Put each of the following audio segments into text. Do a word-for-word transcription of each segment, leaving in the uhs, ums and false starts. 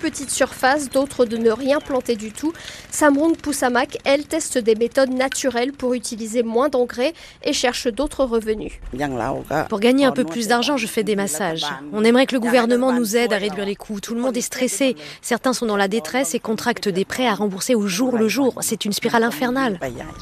petites surfaces, d'autres de ne rien planter du tout. Samroun Poussamak, elle, teste des méthodes naturelles pour utiliser moins d'engrais et cherche d'autres revenus. Pour gagner un peu plus d'argent, je fais des massages. On aimerait que le gouvernement nous aide à réduire les coûts. Tout le monde est stressé. Certains sont dans la détresse et contractent des prêts à rembourser au jour le jour. C'est une spirale infernale.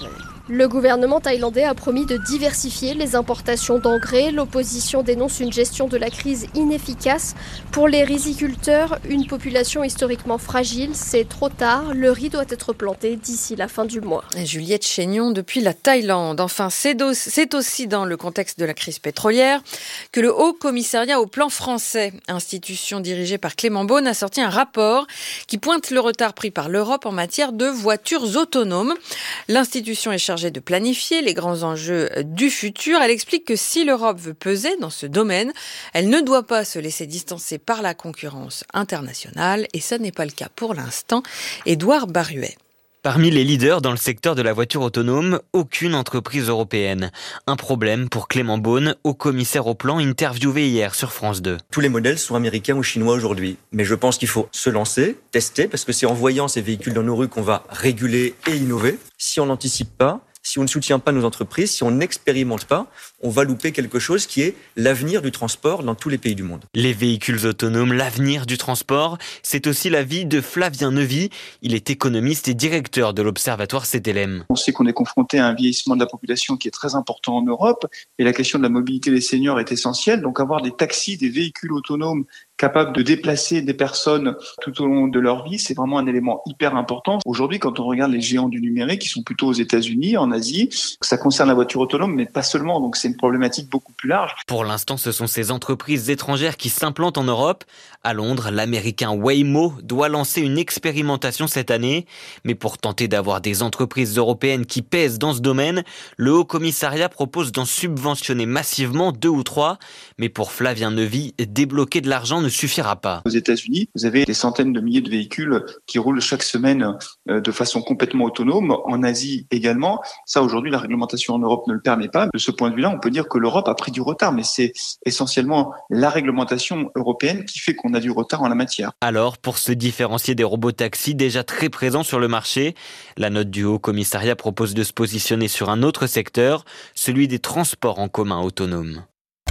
Le gouvernement thaïlandais a promis de diversifier les importations d'engrais. L'opposition dénonce une gestion de la crise inefficace. Pour les riziculteurs, une population historiquement fragile, c'est trop tard. Le riz doit être planté d'ici la fin du mois. Juliette Chénion depuis la Thaïlande. Enfin, c'est, do- c'est aussi dans le contexte de la crise pétrolière que le Haut Commissariat au plan français, institution dirigée par Clément Beaune, a sorti un rapport qui pointe le retard pris par l'Europe en matière de voitures autonomes. L'institution est chargée de planifier les grands enjeux du futur. Elle explique que si l'Europe veut peser dans ce domaine, elle ne doit pas se laisser distancer par la concurrence internationale. Et ce n'est pas le cas pour l'instant. Édouard Baruet. Parmi les leaders dans le secteur de la voiture autonome, aucune entreprise européenne. Un problème pour Clément Beaune, haut commissaire au plan, interviewé hier sur France deux. Tous les modèles sont américains ou chinois aujourd'hui. Mais je pense qu'il faut se lancer, tester, parce que c'est en voyant ces véhicules dans nos rues qu'on va réguler et innover. Si on n'anticipe pas, si on ne soutient pas nos entreprises, si on n'expérimente pas, on va louper quelque chose qui est l'avenir du transport dans tous les pays du monde. Les véhicules autonomes, l'avenir du transport, c'est aussi l'avis de Flavien Neuvy. Il est économiste et directeur de l'Observatoire C T L M. On sait qu'on est confronté à un vieillissement de la population qui est très important en Europe et la question de la mobilité des seniors est essentielle. Donc avoir des taxis, des véhicules autonomes capables de déplacer des personnes tout au long de leur vie, c'est vraiment un élément hyper important. Aujourd'hui, quand on regarde les géants du numérique, qui sont plutôt aux États-Unis, en Asie, ça concerne la voiture autonome, mais pas seulement. Donc c'est une problématique beaucoup plus large. Pour l'instant, ce sont ces entreprises étrangères qui s'implantent en Europe. À Londres, l'américain Waymo doit lancer une expérimentation cette année. Mais pour tenter d'avoir des entreprises européennes qui pèsent dans ce domaine, le Haut Commissariat propose d'en subventionner massivement deux ou trois. Mais pour Flavien Neuvy, débloquer de l'argent ne suffira pas. Aux États-Unis, vous avez des centaines de milliers de véhicules qui roulent chaque semaine de façon complètement autonome. En Asie également. Ça, aujourd'hui, la réglementation en Europe ne le permet pas. De ce point de vue-là, on peut dire que l'Europe a pris du retard, mais c'est essentiellement la réglementation européenne qui fait qu'on a du retard en la matière. Alors, pour se différencier des robotaxis déjà très présents sur le marché, la note du Haut Commissariat propose de se positionner sur un autre secteur, celui des transports en commun autonomes.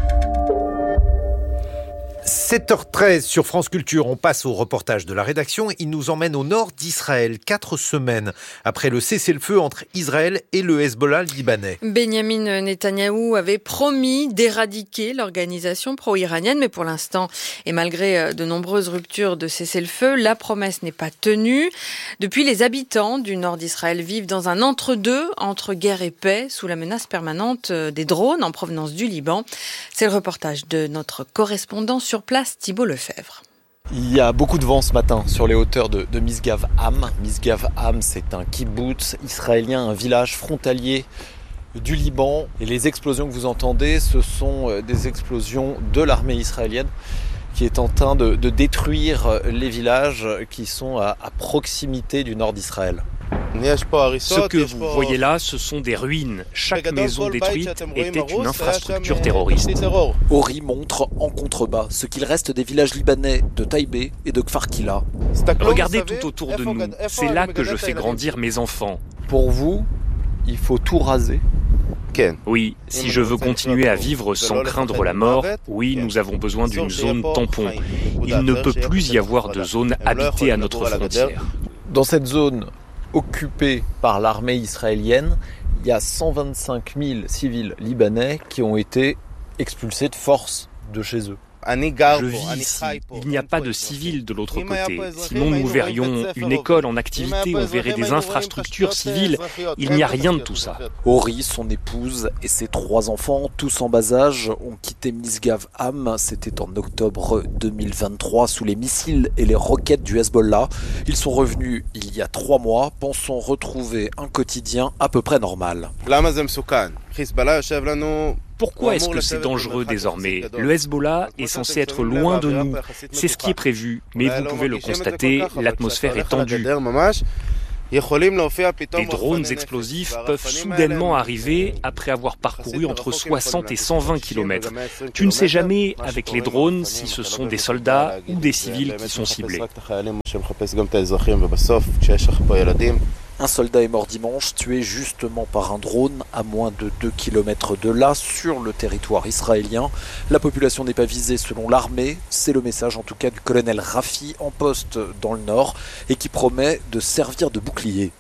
sept heures treize sur France Culture, on passe au reportage de la rédaction. Il nous emmène au nord d'Israël, quatre semaines après le cessez-le-feu entre Israël et le Hezbollah libanais. Benjamin Netanyahou avait promis d'éradiquer l'organisation pro-iranienne, mais pour l'instant, et malgré de nombreuses ruptures de cessez-le-feu, la promesse n'est pas tenue. Depuis, les habitants du nord d'Israël vivent dans un entre-deux, entre guerre et paix, sous la menace permanente des drones en provenance du Liban. C'est le reportage de notre correspondant sur place, Thibault Lefebvre. Il y a beaucoup de vent ce matin sur les hauteurs de, de Misgav-Am. Misgav-Am, c'est un kibboutz israélien, un village frontalier du Liban. Et les explosions que vous entendez, ce sont des explosions de l'armée israélienne qui est en train de, de détruire les villages qui sont à, à proximité du nord d'Israël. Ce que vous voyez là, ce sont des ruines. Chaque maison détruite était une infrastructure terroriste. Ori montre en contrebas ce qu'il reste des villages libanais de Taïbé et de Kfar Kila. Regardez tout autour de nous. C'est là que je fais grandir mes enfants. Pour vous, il faut tout raser ? Oui, si je veux continuer à vivre sans craindre la mort, oui, nous avons besoin d'une zone tampon. Il ne peut plus y avoir de zone habitée à notre frontière. Dans cette zone occupée par l'armée israélienne, il y a cent vingt-cinq mille civils libanais qui ont été expulsés de force de chez eux. Je vis ici, il n'y a pas de civils de l'autre côté. Sinon nous verrions une école en activité, on verrait des infrastructures civiles. Il n'y a rien de tout ça. Ori, son épouse et ses trois enfants, tous en bas âge, ont quitté Misgav-Am. C'était en octobre deux mille vingt-trois sous les missiles et les roquettes du Hezbollah. Ils sont revenus il y a trois mois, pensant retrouver un quotidien à peu près normal. Pourquoi est-ce que c'est dangereux désormais ? Le Hezbollah est censé être loin de nous. C'est ce qui est prévu. Mais vous pouvez le constater, l'atmosphère est tendue. Des drones explosifs peuvent soudainement arriver après avoir parcouru entre soixante et cent vingt kilomètres. Tu ne sais jamais avec les drones si ce sont des soldats ou des civils qui sont ciblés. Un soldat est mort dimanche, tué justement par un drone à moins de deux kilomètres de là, sur le territoire israélien. La population n'est pas visée selon l'armée, c'est le message en tout cas du colonel Rafi en poste dans le nord et qui promet de servir de bouclier.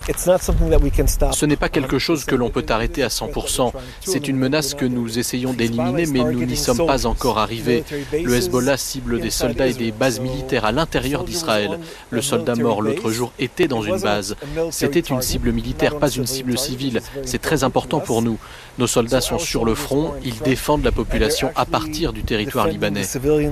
Ce n'est pas quelque chose que l'on peut arrêter à cent pour cent. C'est une menace que nous essayons d'éliminer, mais nous n'y sommes pas encore arrivés. Le Hezbollah cible des soldats et des bases militaires à l'intérieur d'Israël. Le soldat mort l'autre jour était dans une base. C'était une cible militaire, pas une cible civile. C'est très important pour nous. Nos soldats sont sur le front, ils défendent la population à partir du territoire libanais.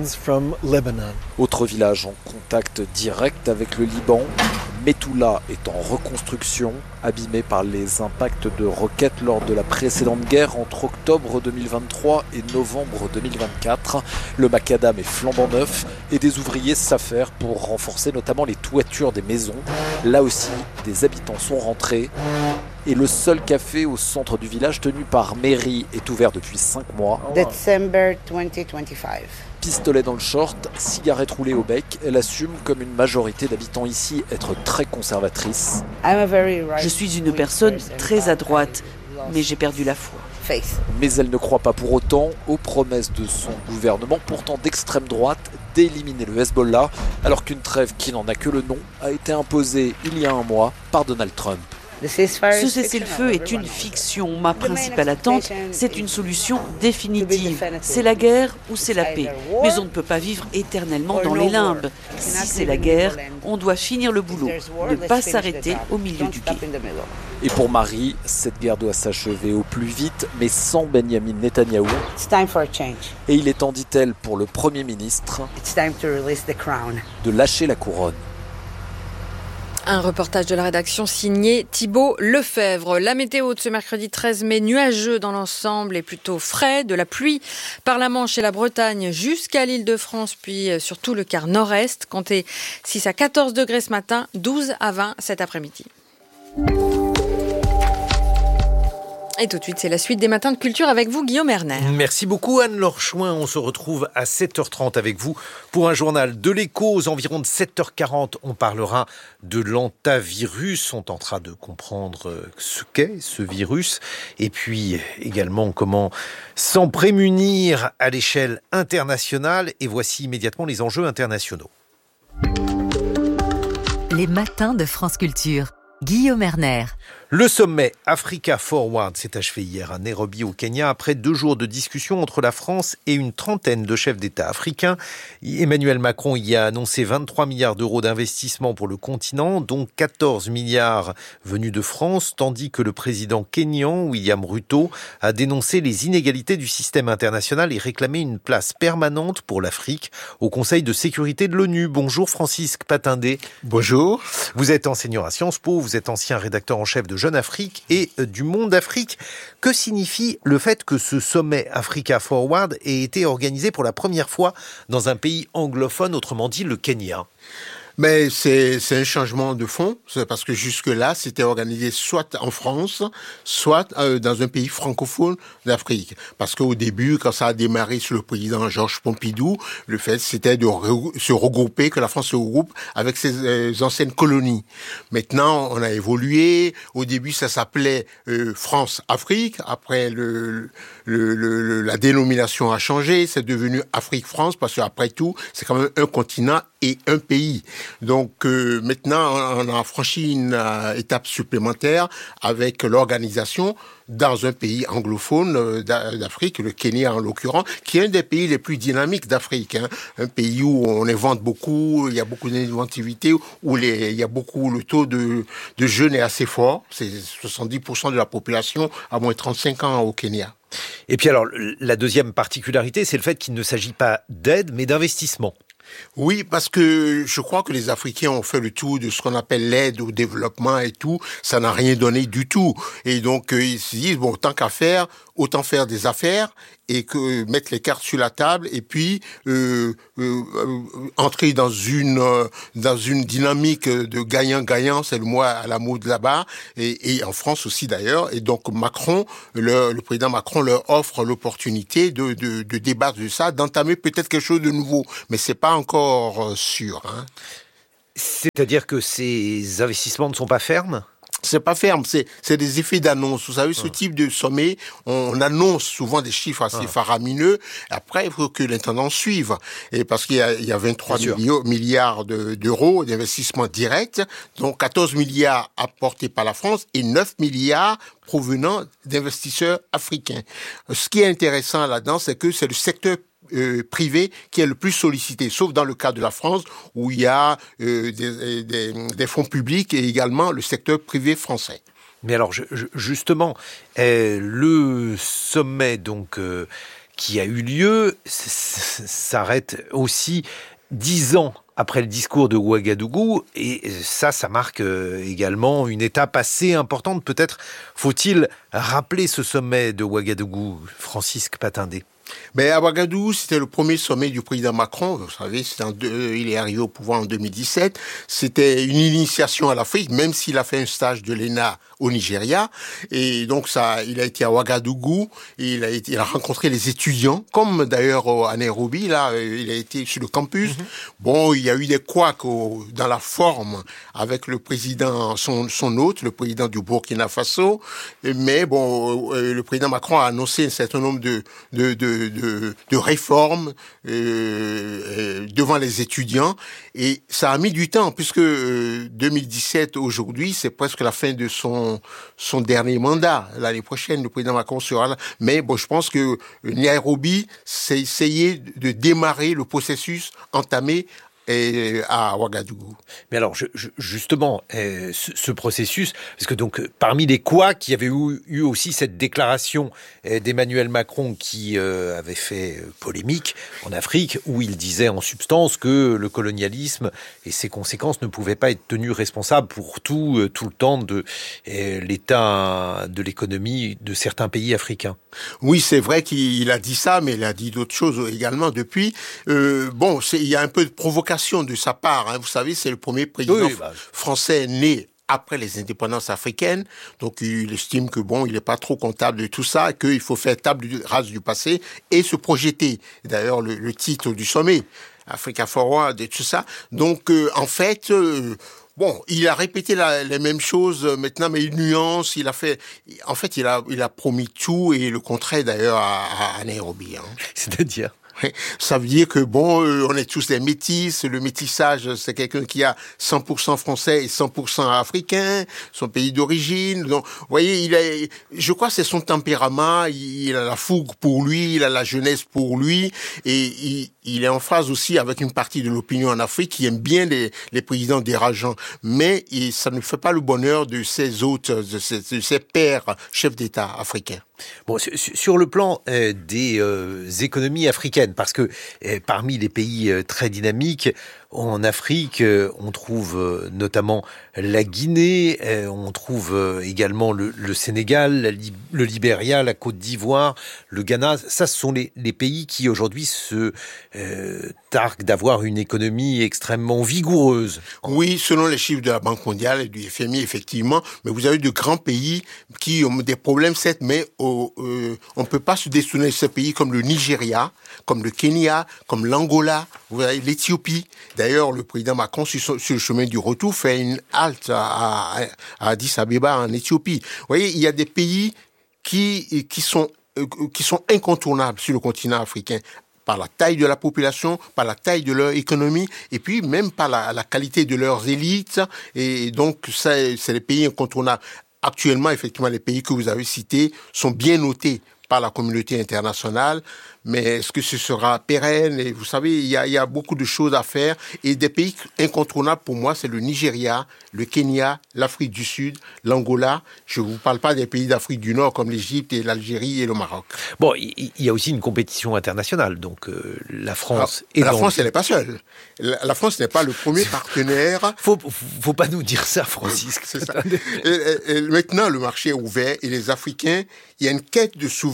Autre village en contact direct avec le Liban, Metula est en reconstruction, abîmé par les impacts de roquettes lors de la précédente guerre entre octobre deux mille vingt-trois et novembre deux mille vingt-quatre. Le macadam est flambant neuf et des ouvriers s'affairent pour renforcer notamment les toitures des maisons. Là aussi, des habitants sont rentrés et le seul café au centre du village tenu par mairie est ouvert depuis cinq mois. December deux mille vingt-cinq. Pistolet dans le short, cigarette roulée au bec, elle assume comme une majorité d'habitants ici être très conservatrice. Je suis une personne très à droite, mais j'ai perdu la foi. Mais elle ne croit pas pour autant aux promesses de son gouvernement, pourtant d'extrême droite, d'éliminer le Hezbollah, alors qu'une trêve qui n'en a que le nom a été imposée il y a un mois par Donald Trump. Ce cessez-le-feu est une fiction. Ma principale attente, c'est une solution définitive. C'est la guerre ou c'est la paix. Mais on ne peut pas vivre éternellement dans les limbes. Si c'est la guerre, on doit finir le boulot, ne pas s'arrêter au milieu du gué. Et pour Marie, cette guerre doit s'achever au plus vite, mais sans Benjamin Netanyahou. Et il est temps, dit-elle, pour le Premier ministre de lâcher la couronne. Un reportage de la rédaction signé Thibault Lefebvre. La météo de ce mercredi treize mai, nuageux dans l'ensemble et plutôt frais, de la pluie par la Manche et la Bretagne jusqu'à l'Île-de-France, puis sur tout le quart nord-est. Comptez six à quatorze degrés ce matin, douze à vingt cet après-midi. Et tout de suite, c'est la suite des matins de culture avec vous, Guillaume Erner. Merci beaucoup, Anne-Laure Chouin. On se retrouve à sept heures trente avec vous pour un journal de l'écho. Aux environs de sept heures quarante, on parlera de l'hantavirus. On tentera de comprendre ce qu'est ce virus. Et puis également comment s'en prémunir à l'échelle internationale. Et voici immédiatement les enjeux internationaux. Les matins de France Culture. Guillaume Erner. Le sommet Africa Forward s'est achevé hier à Nairobi au Kenya après deux jours de discussion entre la France et une trentaine de chefs d'État africains. Emmanuel Macron y a annoncé vingt-trois milliards d'euros d'investissement pour le continent, dont quatorze milliards venus de France, tandis que le président kényan, William Ruto, a dénoncé les inégalités du système international et réclamé une place permanente pour l'Afrique au Conseil de sécurité de l'ONU. Bonjour Francisque Patindé. Bonjour. Vous êtes enseignant à Sciences Po, vous êtes ancien rédacteur en chef de Jeune Afrique et du Monde Afrique. Que signifie le fait que ce sommet Africa Forward ait été organisé pour la première fois dans un pays anglophone, autrement dit le Kenya ? Mais c'est, c'est un changement de fond, c'est parce que jusque-là, c'était organisé soit en France, soit euh, dans un pays francophone d'Afrique. Parce qu'au début, quand ça a démarré sous le président Georges Pompidou, le fait, c'était de re- se regrouper, que la France se regroupe avec ses euh, anciennes colonies. Maintenant, on a évolué. Au début, ça s'appelait euh, France-Afrique. Après, le, le, le, la dénomination a changé. C'est devenu Afrique-France parce qu'après tout, c'est quand même un continent et un pays. Donc euh, maintenant, on a franchi une euh, étape supplémentaire avec l'organisation dans un pays anglophone euh, d'Afrique, le Kenya en l'occurrence, qui est un des pays les plus dynamiques d'Afrique. Hein. Un pays où on invente beaucoup, il y a beaucoup d'inventivité, où les, il y a beaucoup, le taux de, de jeunes est assez fort. C'est soixante-dix pour cent de la population à moins de trente-cinq ans au Kenya. Et puis alors, la deuxième particularité, c'est le fait qu'il ne s'agit pas d'aide, mais d'investissement. Oui, parce que je crois que les Africains ont fait le tour de ce qu'on appelle l'aide au développement et tout. Ça n'a rien donné du tout. Et donc, euh, ils se disent, bon, tant qu'à faire, autant faire des affaires et que mettre les cartes sur la table et puis euh, euh, euh, entrer dans une euh, dans une dynamique de gagnant-gagnant, c'est le mot à la mode là-bas, et, et en France aussi d'ailleurs. Et donc Macron, le, le président Macron leur offre l'opportunité de, de, de débattre de ça, d'entamer peut-être quelque chose de nouveau, mais c'est pas encore sûr. Hein. C'est-à-dire que ces investissements ne sont pas fermes ? C'est pas ferme, c'est, c'est des effets d'annonce. Vous savez, ce ah. type de sommet, on annonce souvent des chiffres assez ah. faramineux. Après, il faut que l'intendant suive. Et parce qu'il y a, il y a vingt-trois milliards de, d'euros d'investissements directs, dont quatorze milliards apportés par la France et neuf milliards provenant d'investisseurs africains. Ce qui est intéressant là-dedans, c'est que c'est le secteur Euh, privé qui est le plus sollicité, sauf dans le cas de la France où il y a euh, des, des, des fonds publics et également le secteur privé français. Mais alors je, je, justement, euh, le sommet donc euh, qui a eu lieu s'arrête aussi dix ans après le discours de Ouagadougou, et ça, ça marque également une étape assez importante. Peut-être faut-il rappeler ce sommet de Ouagadougou, Francisque Patindé. Mais à Ouagadougou, c'était le premier sommet du président Macron. Vous savez, c'est en deux, il est arrivé au pouvoir en deux mille dix-sept. C'était une initiation à l'Afrique, même s'il a fait un stage de l'E N A au Nigeria. Et donc, ça, il a été à Ouagadougou. Et il a été, il a rencontré les étudiants, comme d'ailleurs à Nairobi. Là, il a été sur le campus. Mm-hmm. Bon, il y a eu des couacs au, dans la forme avec le président, son, son hôte, le président du Burkina Faso. Mais bon, le président Macron a annoncé un certain nombre de, de, de De, de réformes euh, devant les étudiants, et ça a mis du temps puisque euh, deux mille dix-sept aujourd'hui c'est presque la fin de son son dernier mandat. L'année prochaine le président Macron sera là, mais bon, je pense que Nairobi c'est essayer de démarrer le processus entamé et à Ouagadougou. Mais alors, je, je, justement, euh, ce, ce processus, parce que donc parmi les couacs, il y avait eu, eu aussi cette déclaration euh, d'Emmanuel Macron qui euh, avait fait euh, polémique en Afrique, où il disait en substance que le colonialisme et ses conséquences ne pouvaient pas être tenus responsables pour tout, euh, tout le temps de euh, l'état de l'économie de certains pays africains. Oui, c'est vrai qu'il a dit ça, mais il a dit d'autres choses également depuis. Euh, bon, c'est, il y a un peu de provocation de sa part, hein. Vous savez, c'est le premier président oui, bah... français né après les indépendances africaines, donc il estime que bon, il n'est pas trop comptable de tout ça, qu'il faut faire table rase du passé et se projeter. D'ailleurs, le, le titre du sommet, Africa Forward et tout ça. Donc, euh, en fait, euh, bon, il a répété la, les mêmes choses maintenant, mais une nuance. Il a fait, en fait, il a, il a promis tout et le contraire d'ailleurs à, à Nairobi. Hein. C'est-à-dire? Ça veut dire que bon, euh, on est tous des métis. Le métissage, c'est quelqu'un qui a cent pour cent français et cent pour cent africain, son pays d'origine. Donc, vous voyez, il a, je crois que c'est son tempérament. Il, il a la fougue pour lui, il a la jeunesse pour lui, et il, il est en phase aussi avec une partie de l'opinion en Afrique qui aime bien les, les présidents dérangeants. Mais il, ça ne fait pas le bonheur de ses hôtes, de ses, de ses pairs chefs d'État africains. Bon, sur le plan euh, des euh, économies africaines, parce que euh, parmi les pays euh, très dynamiques, en Afrique, euh, on trouve euh, notamment la Guinée, euh, on trouve euh, également le, le Sénégal, la, le Libéria, la Côte d'Ivoire, le Ghana. Ça, ce sont les, les pays qui aujourd'hui se euh, targuent d'avoir une économie extrêmement vigoureuse. Oui, selon les chiffres de la Banque mondiale et du F M I, effectivement. Mais vous avez de grands pays qui ont des problèmes, certes, mais au, euh, on ne peut pas se détourner de ces pays comme le Nigeria, comme le Kenya, comme l'Angola, vous avez l'Éthiopie. D'ailleurs, le président Macron, sur, sur le chemin du retour, fait une halte à, à, à Addis Abeba, en Éthiopie. Vous voyez, il y a des pays qui, qui, sont, qui sont incontournables sur le continent africain, par la taille de la population, par la taille de leur économie, et puis même par la, la qualité de leurs élites. Et donc, ça, c'est les pays incontournables. Actuellement, effectivement, les pays que vous avez cités sont bien notés par la communauté internationale, mais est-ce que ce sera pérenne? Et vous savez, il y a, il y a beaucoup de choses à faire, et des pays incontournables pour moi, c'est le Nigeria, le Kenya, l'Afrique du Sud, l'Angola. Je ne vous parle pas des pays d'Afrique du Nord comme l'Égypte et l'Algérie et le Maroc. Bon, il y a aussi une compétition internationale, donc euh, la France... Ah, est la dans... France, elle n'est pas seule. La, la France n'est pas le premier partenaire. Faut, faut pas nous dire ça, Francisque. C'est ça. Et, et, et maintenant, le marché est ouvert, et les Africains, il y a une quête de souveraineté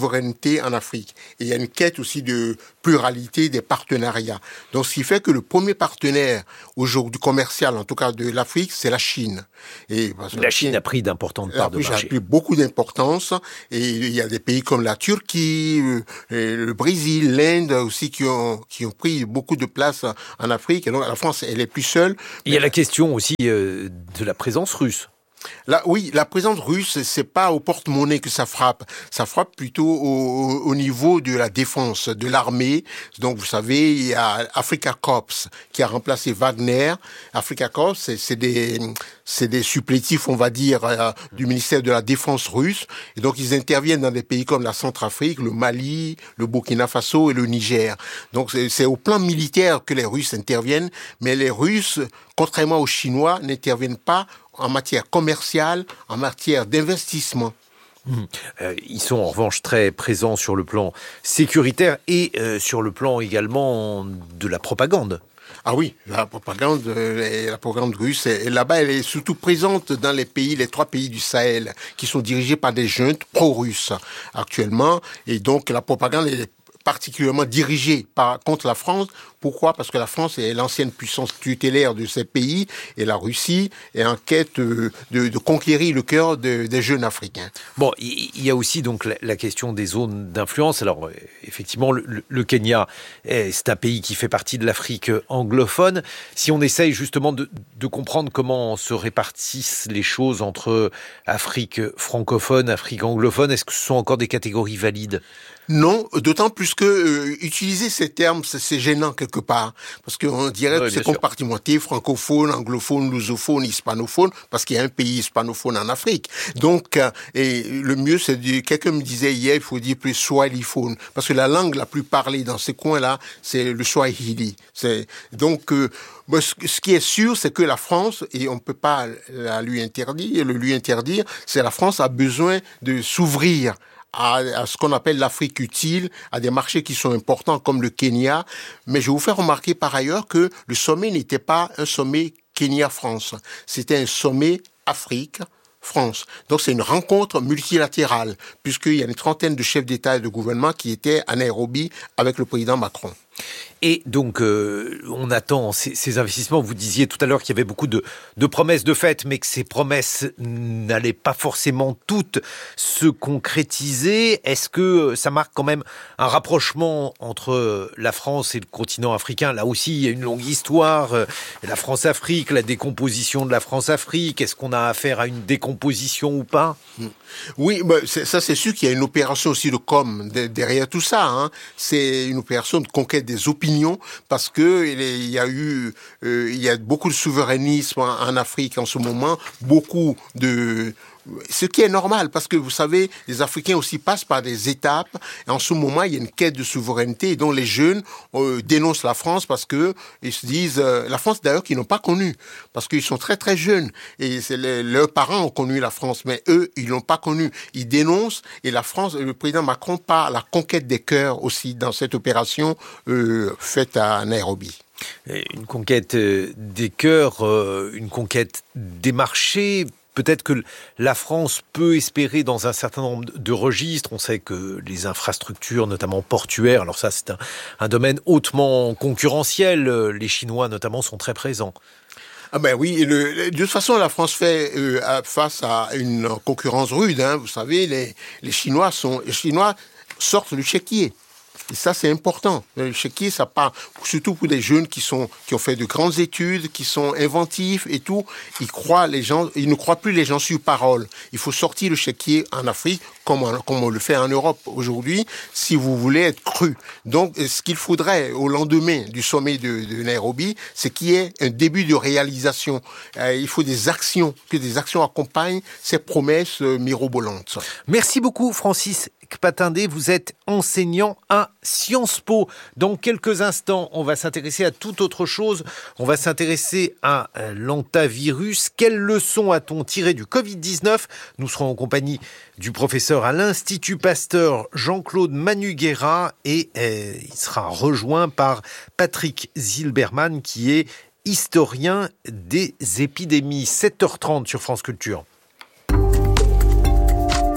souveraineté en Afrique. Et il y a une quête aussi de pluralité des partenariats. Donc, ce qui fait que le premier partenaire aujourd'hui commercial, en tout cas de l'Afrique, c'est la Chine. Et parce que la Chine a pris d'importantes parts de marché. La Chine a pris beaucoup d'importance. Et il y a des pays comme la Turquie, le Brésil, l'Inde aussi qui ont qui ont pris beaucoup de place en Afrique. Et donc, la France, elle est plus seule. Il y a la question aussi euh, de la présence russe. Là, oui, la présence russe, c'est pas au porte-monnaie que ça frappe. Ça frappe plutôt au, au niveau de la défense, de l'armée. Donc, vous savez, il y a Africa Corps qui a remplacé Wagner. Africa Corps, c'est, c'est des, c'est des supplétifs, on va dire, euh, du ministère de la Défense russe. Et donc, ils interviennent dans des pays comme la Centrafrique, le Mali, le Burkina Faso et le Niger. Donc, c'est, c'est au plan militaire que les Russes interviennent. Mais les Russes, contrairement aux Chinois, n'interviennent pas en matière commerciale, en matière d'investissement. Mmh. Euh, ils sont en revanche très présents sur le plan sécuritaire et euh, sur le plan également de la propagande. Ah oui, la propagande, euh, la propagande russe, et là-bas, elle est surtout présente dans les pays, les trois pays du Sahel, qui sont dirigés par des juntes pro-russes actuellement. Et donc, la propagande est particulièrement dirigée par, contre la France. Pourquoi ? Parce que la France est l'ancienne puissance tutélaire de ces pays et la Russie est en quête de, de, de conquérir le cœur de, des jeunes Africains. Bon, il y a aussi donc la, la question des zones d'influence. Alors, effectivement, le, le Kenya, c'est un pays qui fait partie de l'Afrique anglophone. Si on essaye justement de, de comprendre comment se répartissent les choses entre Afrique francophone, Afrique anglophone, est-ce que ce sont encore des catégories valides ? Non, d'autant plus que euh, utiliser ces termes, c'est, c'est gênant quelque part, parce qu'on dirait ouais, que c'est compartimenté, francophone, anglophone, lusophone, hispanophone, parce qu'il y a un pays hispanophone en Afrique. Donc, euh, et le mieux, c'est de, quelqu'un me disait hier, il faut dire plus swahiliphone, parce que la langue la plus parlée dans ces coins-là, c'est le swahili. C'est donc euh, Bon, ce qui est sûr, c'est que la France, et on ne peut pas la lui interdire, le lui interdire, c'est la France a besoin de s'ouvrir à, à ce qu'on appelle l'Afrique utile, à des marchés qui sont importants comme le Kenya. Mais je vais vous faire remarquer par ailleurs que le sommet n'était pas un sommet Kenya-France. C'était un sommet Afrique-France. Donc c'est une rencontre multilatérale, puisqu'il y a une trentaine de chefs d'État et de gouvernement qui étaient à Nairobi avec le président Macron. Et donc, euh, on attend ces, ces investissements. Vous disiez tout à l'heure qu'il y avait beaucoup de, de promesses de fait, mais que ces promesses n'allaient pas forcément toutes se concrétiser. Est-ce que ça marque quand même un rapprochement entre la France et le continent africain ? Là aussi, il y a une longue histoire. La France-Afrique, la décomposition de la France-Afrique. Est-ce qu'on a affaire à une décomposition ou pas ? Oui, bah, c'est, ça c'est sûr qu'il y a une opération aussi de com de, derrière tout ça. Hein. C'est une opération de conquête des opinions parce que il y a eu, euh, il y a beaucoup de souverainisme en, en Afrique en ce moment, beaucoup de ce qui est normal, parce que vous savez, les Africains aussi passent par des étapes. Et en ce moment, il y a une quête de souveraineté dont les jeunes euh, dénoncent la France parce que ils se disent, euh, la France d'ailleurs qu'ils n'ont pas connue, parce qu'ils sont très très jeunes et c'est les, leurs parents ont connu la France, mais eux ils l'ont pas connue. Ils dénoncent et la France, le président Macron part à la conquête des cœurs aussi dans cette opération euh, faite à Nairobi. Une conquête des cœurs, euh, une conquête des marchés. Peut-être que la France peut espérer dans un certain nombre de registres. On sait que les infrastructures, notamment portuaires, alors ça c'est un, un domaine hautement concurrentiel. Les Chinois notamment sont très présents. Ah ben oui, le, de toute façon la France fait euh, face à une concurrence rude. Hein. Vous savez, les, les Chinois sont, les Chinois sortent le chéquier. Et ça, c'est important. Le chéquier, ça part surtout pour des jeunes qui sont, qui ont fait de grandes études, qui sont inventifs et tout. Ils croient les gens, ils ne croient plus les gens sur parole. Il faut sortir le chéquier en Afrique, comme on, comme on le fait en Europe aujourd'hui, si vous voulez être cru. Donc, ce qu'il faudrait au lendemain du sommet de, de Nairobi, c'est qu'il y ait un début de réalisation. Euh, il faut des actions, que des actions accompagnent ces promesses euh, mirobolantes. Merci beaucoup, Francis Kpatindé. Vous êtes enseignant à Sciences Po. Dans quelques instants, on va s'intéresser à toute autre chose. On va s'intéresser à l'hantavirus. Quelles leçons a-t-on tirées du covid dix-neuf ? Nous serons en compagnie du professeur à l'Institut Pasteur Jean-Claude Manuguera et euh, il sera rejoint par Patrick Zilberman qui est historien des épidémies. sept heures trente sur France Culture.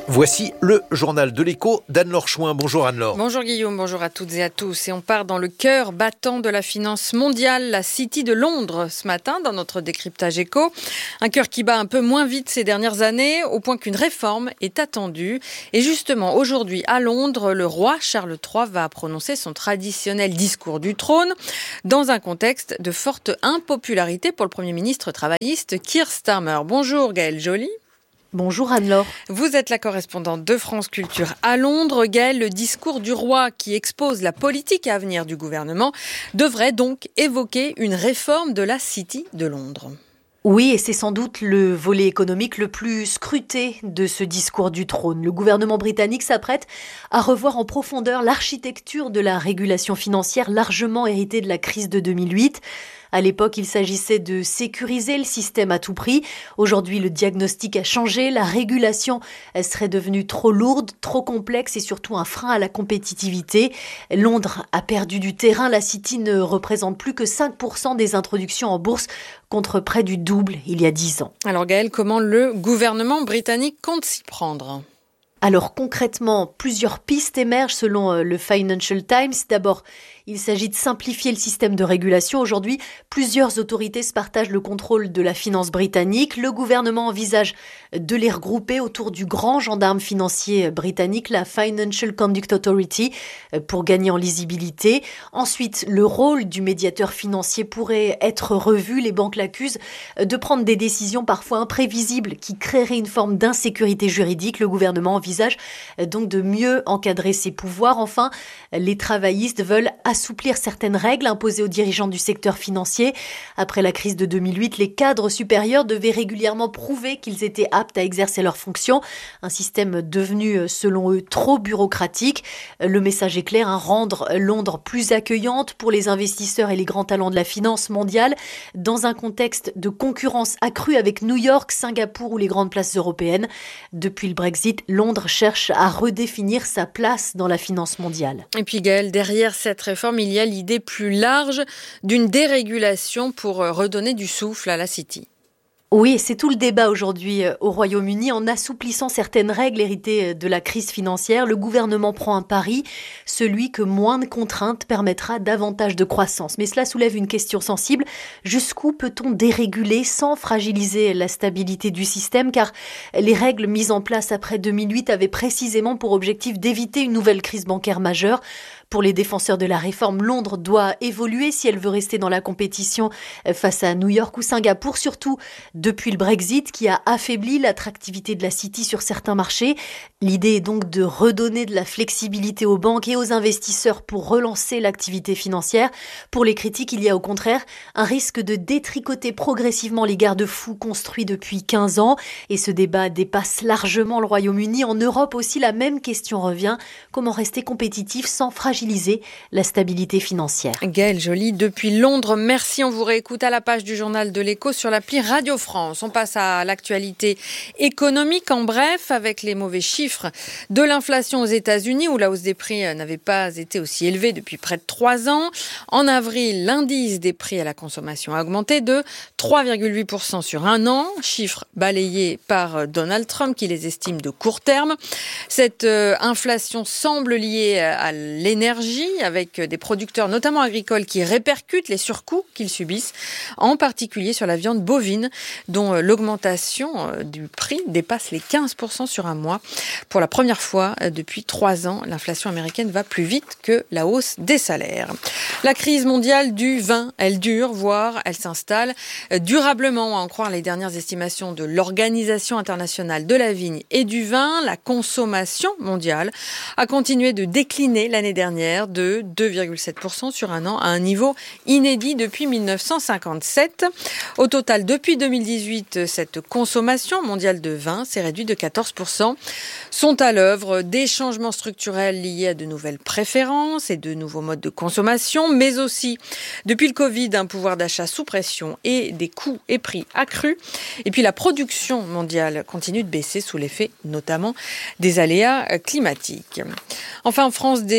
Voici le journal de l'écho d'Anne-Laure Chouin. Bonjour Anne-Laure. Bonjour Guillaume, bonjour à toutes et à tous. Et on part dans le cœur battant de la finance mondiale, la City de Londres, ce matin, dans notre décryptage écho. Un cœur qui bat un peu moins vite ces dernières années, au point qu'une réforme est attendue. Et justement, aujourd'hui, à Londres, le roi Charles trois va prononcer son traditionnel discours du trône, dans un contexte de forte impopularité pour le Premier ministre travailliste Keir Starmer. Bonjour Gaëlle Joly. Bonjour Anne-Laure. Vous êtes la correspondante de France Culture à Londres. Gaëlle, le discours du roi qui expose la politique à venir du gouvernement devrait donc évoquer une réforme de la City de Londres. Oui, et c'est sans doute le volet économique le plus scruté de ce discours du trône. Le gouvernement britannique s'apprête à revoir en profondeur l'architecture de la régulation financière largement héritée de la crise de deux mille huit. À l'époque, il s'agissait de sécuriser le système à tout prix. Aujourd'hui, le diagnostic a changé. La régulation elle serait devenue trop lourde, trop complexe et surtout un frein à la compétitivité. Londres a perdu du terrain. La City ne représente plus que cinq pour cent des introductions en bourse contre près du double il y a dix ans. Alors Gaëlle, comment le gouvernement britannique compte s'y prendre ? Alors concrètement, plusieurs pistes émergent selon le Financial Times. D'abord, il s'agit de simplifier le système de régulation. Aujourd'hui, plusieurs autorités se partagent le contrôle de la finance britannique. Le gouvernement envisage de les regrouper autour du grand gendarme financier britannique, la Financial Conduct Authority, pour gagner en lisibilité. Ensuite, le rôle du médiateur financier pourrait être revu. Les banques l'accusent de prendre des décisions parfois imprévisibles qui créeraient une forme d'insécurité juridique. Le gouvernement envisage donc de mieux encadrer ses pouvoirs. Enfin, les travaillistes veulent assouplir certaines règles imposées aux dirigeants du secteur financier. Après la crise de deux mille huit, les cadres supérieurs devaient régulièrement prouver qu'ils étaient aptes à exercer leurs fonctions. Un système devenu, selon eux, trop bureaucratique. Le message est clair, hein, rendre Londres plus accueillante pour les investisseurs et les grands talents de la finance mondiale dans un contexte de concurrence accrue avec New York, Singapour ou les grandes places européennes. Depuis le Brexit, Londres cherche à redéfinir sa place dans la finance mondiale. Et puis Gaëlle, derrière cette réforme, il y a l'idée plus large d'une dérégulation pour redonner du souffle à la City. Oui, c'est tout le débat aujourd'hui au Royaume-Uni. En assouplissant certaines règles héritées de la crise financière, le gouvernement prend un pari, celui que moins de contraintes permettra davantage de croissance. Mais cela soulève une question sensible. Jusqu'où peut-on déréguler sans fragiliser la stabilité du système ? Car les règles mises en place après deux mille huit avaient précisément pour objectif d'éviter une nouvelle crise bancaire majeure. Pour les défenseurs de la réforme, Londres doit évoluer si elle veut rester dans la compétition face à New York ou Singapour, surtout depuis le Brexit qui a affaibli l'attractivité de la City sur certains marchés. L'idée est donc de redonner de la flexibilité aux banques et aux investisseurs pour relancer l'activité financière. Pour les critiques, il y a au contraire un risque de détricoter progressivement les garde-fous construits depuis quinze ans. Et ce débat dépasse largement le Royaume-Uni. En Europe aussi, la même question revient. Comment rester compétitif sans fragiliser la stabilité financière. Gaëlle Joly, depuis Londres, merci. On vous réécoute à la page du journal de l'Écho sur l'appli Radio France. On passe à l'actualité économique en bref avec les mauvais chiffres de l'inflation aux États-Unis où la hausse des prix n'avait pas été aussi élevée depuis près de trois ans. En avril, l'indice des prix à la consommation a augmenté de trois virgule huit pour cent sur un an, chiffre balayé par Donald Trump qui les estime de court terme. Cette euh, inflation semble liée à l'énergie avec des producteurs, notamment agricoles, qui répercutent les surcoûts qu'ils subissent, en particulier sur la viande bovine, dont l'augmentation du prix dépasse les quinze pour cent sur un mois. Pour la première fois depuis trois ans, l'inflation américaine va plus vite que la hausse des salaires. La crise mondiale du vin, elle dure, voire elle s'installe durablement, à en croire les dernières estimations de l'Organisation internationale de la vigne et du vin. La consommation mondiale a continué de décliner l'année dernière de deux virgule sept pour cent sur un an, à un niveau inédit depuis mille neuf cent cinquante-sept. Au total, depuis deux mille dix-huit, cette consommation mondiale de vin s'est réduite de quatorze pour cent. Sont à l'œuvre des changements structurels liés à de nouvelles préférences et de nouveaux modes de consommation, mais aussi, depuis le Covid, un pouvoir d'achat sous pression et des coûts et prix accrus. Et puis la production mondiale continue de baisser sous l'effet notamment des aléas climatiques. Enfin, en France, des élus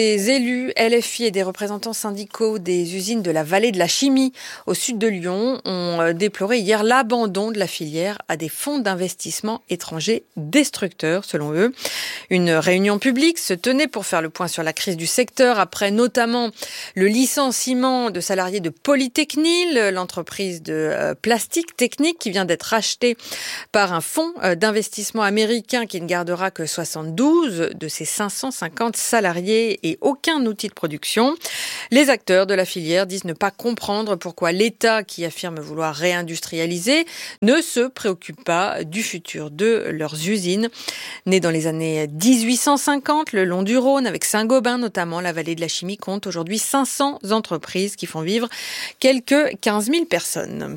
élus L F I et des représentants syndicaux des usines de la vallée de la chimie au sud de Lyon ont déploré hier l'abandon de la filière à des fonds d'investissement étrangers destructeurs, selon eux. Une réunion publique se tenait pour faire le point sur la crise du secteur, après notamment le licenciement de salariés de Polytechnil, l'entreprise de plastique technique qui vient d'être rachetée par un fonds d'investissement américain qui ne gardera que soixante-douze de ses cinq cent cinquante salariés et aucun outil de production. Les acteurs de la filière disent ne pas comprendre pourquoi l'État, qui affirme vouloir réindustrialiser, ne se préoccupe pas du futur de leurs usines. Nées dans les années dix-huit cent cinquante, le long du Rhône, avec Saint-Gobain notamment, la vallée de la chimie compte aujourd'hui cinq cents entreprises qui font vivre quelques quinze mille personnes.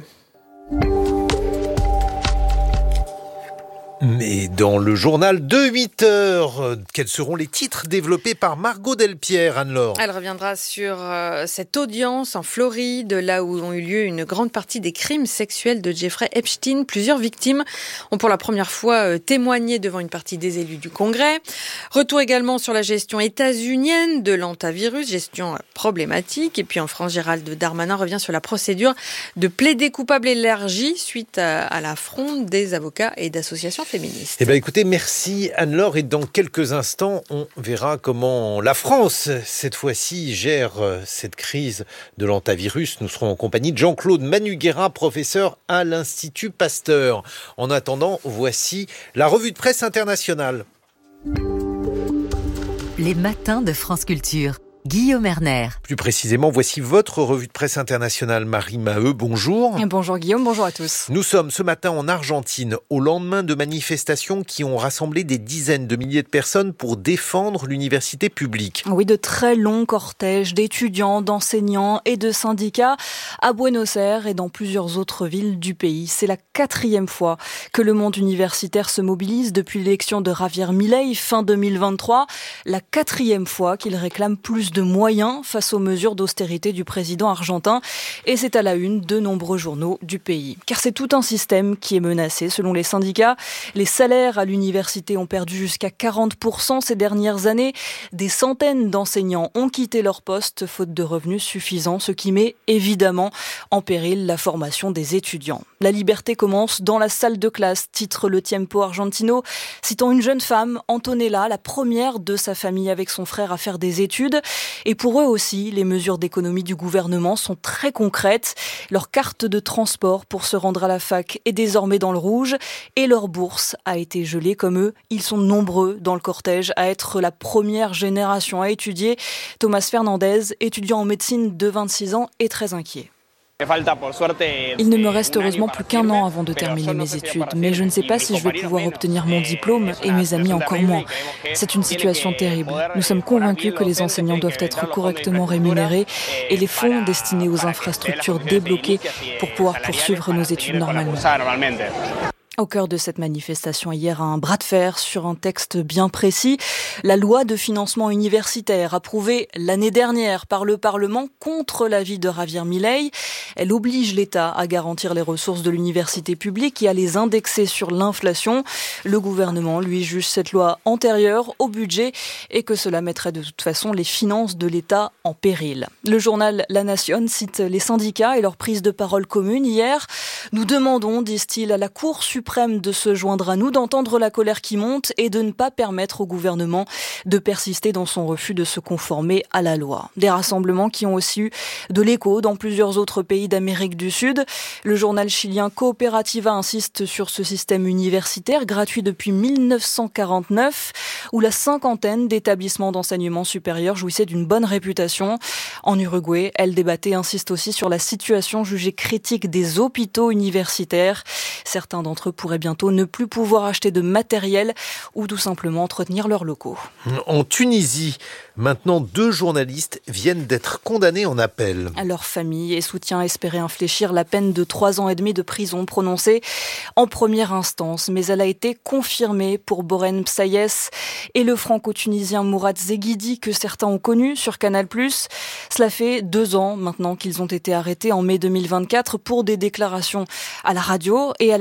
Mais dans le journal de huit heures, quels seront les titres développés par Margot Delpierre, Anne-Laure ? Elle reviendra sur euh, cette audience en Floride, là où ont eu lieu une grande partie des crimes sexuels de Jeffrey Epstein. Plusieurs victimes ont pour la première fois euh, témoigné devant une partie des élus du Congrès. Retour également sur la gestion états-unienne de l'hantavirus, gestion euh, problématique. Et puis en France, Gérald Darmanin revient sur la procédure de plaider coupable élargie suite à, à la fronde des avocats et d'associations féministes. Eh bien, écoutez, merci Anne-Laure. Et dans quelques instants, on verra comment la France, cette fois-ci, gère cette crise de l'hantavirus. Nous serons en compagnie de Jean-Claude Manuguera, professeur à l'Institut Pasteur. En attendant, voici la revue de presse internationale. Les matins de France Culture. Guillaume Erner. Plus précisément, voici votre revue de presse internationale. Marie Maheu, bonjour. Bonjour Guillaume, bonjour à tous. Nous sommes ce matin en Argentine, au lendemain de manifestations qui ont rassemblé des dizaines de milliers de personnes pour défendre l'université publique. Oui, de très longs cortèges d'étudiants, d'enseignants et de syndicats à Buenos Aires et dans plusieurs autres villes du pays. C'est la quatrième fois que le monde universitaire se mobilise depuis l'élection de Javier Milei fin deux mille vingt-trois. La quatrième fois qu'il réclame plus de moyens face aux mesures d'austérité du président argentin. Et c'est à la une de nombreux journaux du pays. Car c'est tout un système qui est menacé. Selon les syndicats, les salaires à l'université ont perdu jusqu'à quarante pour cent ces dernières années. Des centaines d'enseignants ont quitté leur poste faute de revenus suffisants, ce qui met évidemment en péril la formation des étudiants. La liberté commence dans la salle de classe, titre le Tiempo Argentino, citant une jeune femme, Antonella, la première de sa famille avec son frère à faire des études. Et pour eux aussi, les mesures d'économie du gouvernement sont très concrètes. Leur carte de transport pour se rendre à la fac est désormais dans le rouge et leur bourse a été gelée. Comme eux, ils sont nombreux dans le cortège à être la première génération à étudier. Thomas Fernandez, étudiant en médecine de vingt-six ans, est très inquiet. Il ne me reste heureusement plus qu'un an avant de terminer mes études, mais je ne sais pas si je vais pouvoir obtenir mon diplôme et mes amis encore moins. C'est une situation terrible. Nous sommes convaincus que les enseignants doivent être correctement rémunérés et les fonds destinés aux infrastructures débloqués pour pouvoir poursuivre nos études normalement. Au cœur de cette manifestation hier, un bras de fer sur un texte bien précis. La loi de financement universitaire approuvée l'année dernière par le Parlement contre l'avis de Javier Milei. Elle oblige l'État à garantir les ressources de l'université publique et à les indexer sur l'inflation. Le gouvernement, lui, juge cette loi antérieure au budget et que cela mettrait de toute façon les finances de l'État en péril. Le journal La Nation cite les syndicats et leur prise de parole commune hier. Nous demandons, disent-ils, à la Cour suprême de se joindre à nous, d'entendre la colère qui monte et de ne pas permettre au gouvernement de persister dans son refus de se conformer à la loi. Des rassemblements qui ont aussi eu de l'écho dans plusieurs autres pays d'Amérique du Sud. Le journal chilien Cooperativa insiste sur ce système universitaire gratuit depuis mille neuf cent quarante-neuf où la cinquantaine d'établissements d'enseignement supérieur jouissaient d'une bonne réputation. En Uruguay, El Debate insiste aussi sur la situation jugée critique des hôpitaux universitaires. Certains d'entre eux pourraient bientôt ne plus pouvoir acheter de matériel ou tout simplement entretenir leurs locaux. En Tunisie, maintenant deux journalistes viennent d'être condamnés en appel. Leur famille et soutien espéraient infléchir la peine de trois ans et demi de prison prononcée en première instance, mais elle a été confirmée pour Boren Psayes et le franco-tunisien Mourad Zeghidi que certains ont connu sur Canal plus. Cela fait deux ans maintenant qu'ils ont été arrêtés en mai deux mille vingt-quatre pour des déclarations à la radio et à la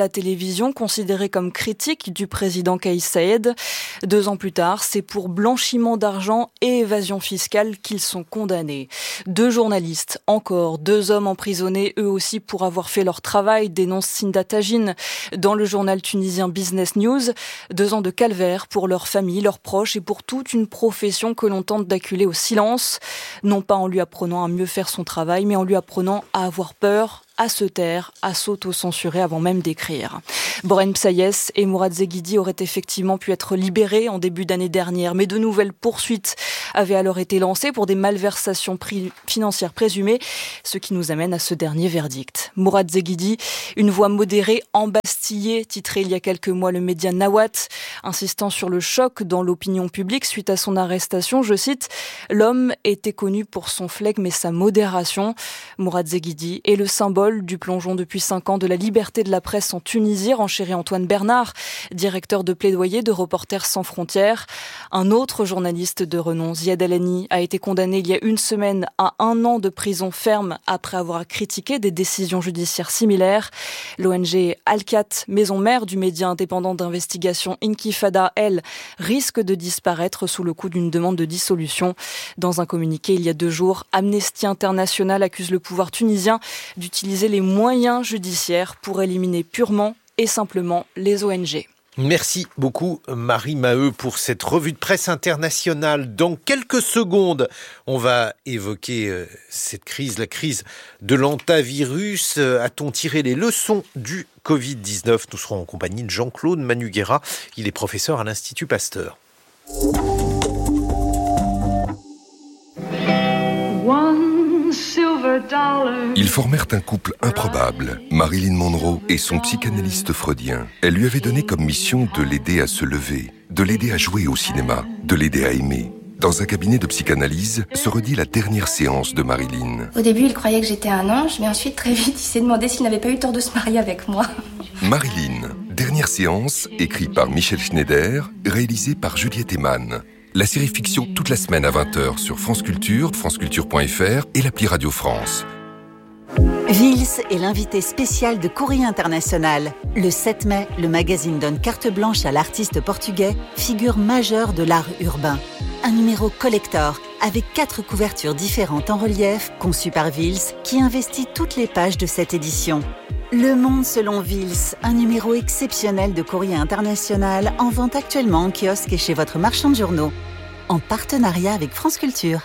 la télévision, considéré comme critique du président Kais Saied. Deux ans plus tard, c'est pour blanchiment d'argent et évasion fiscale qu'ils sont condamnés. Deux journalistes, encore deux hommes emprisonnés, eux aussi pour avoir fait leur travail, dénonce Sinda Tagine dans le journal tunisien Business News. Deux ans de calvaire pour leurs familles, leurs proches et pour toute une profession que l'on tente d'acculer au silence. Non pas en lui apprenant à mieux faire son travail, mais en lui apprenant à avoir peur, à se taire, à s'auto-censurer avant même d'écrire. Borhene Psayes et Mourad Zeghidi auraient effectivement pu être libérés en début d'année dernière, mais de nouvelles poursuites avaient alors été lancées pour des malversations pri- financières présumées, ce qui nous amène à ce dernier verdict. Mourad Zeghidi, une voix modérée, embastillée, titré il y a quelques mois le média Nawat, insistant sur le choc dans l'opinion publique suite à son arrestation. Je cite, « L'homme était connu pour son flegme et sa modération ». Mourad Zeghidi est le symbole du plongeon depuis cinq ans de la liberté de la presse en Tunisie, renchérit Antoine Bernard, directeur de plaidoyer de Reporters sans frontières. Un autre journaliste de renom, Ziad Alani, a été condamné il y a une semaine à un an de prison ferme après avoir critiqué des décisions judiciaires similaires. L'O N G Al-Khat, maison mère du média indépendant d'investigation Intifada, elle, risque de disparaître sous le coup d'une demande de dissolution. Dans un communiqué il y a deux jours, Amnesty International accuse le pouvoir tunisien d'utiliser les moyens judiciaires pour éliminer purement et simplement les O N G. Merci beaucoup Marie Maheu pour cette revue de presse internationale. Dans quelques secondes, on va évoquer euh, cette crise, la crise de l'hantavirus. Euh, a-t-on tiré les leçons du covid dix-neuf ? Nous serons en compagnie de Jean-Claude Manuguera. Il est professeur à l'Institut Pasteur. Ils formèrent un couple improbable, Marilyn Monroe et son psychanalyste freudien. Elle lui avait donné comme mission de l'aider à se lever, de l'aider à jouer au cinéma, de l'aider à aimer. Dans un cabinet de psychanalyse se redit la dernière séance de Marilyn. Au début, il croyait que j'étais un ange, mais ensuite, très vite, il s'est demandé s'il n'avait pas eu tort de se marier avec moi. Marilyn, dernière séance, écrit par Michel Schneider, réalisé par Juliette Eman. La série fiction toute la semaine à vingt heures sur France Culture, franceculture point f r et l'appli Radio France. Vils est l'invité spécial de Courrier International. Le sept mai, le magazine donne carte blanche à l'artiste portugais, figure majeure de l'art urbain. Un numéro collector, avec quatre couvertures différentes en relief, conçues par Vils, qui investit toutes les pages de cette édition. Le Monde selon Vils, un numéro exceptionnel de Courrier International, en vente actuellement en kiosque et chez votre marchand de journaux. En partenariat avec France Culture.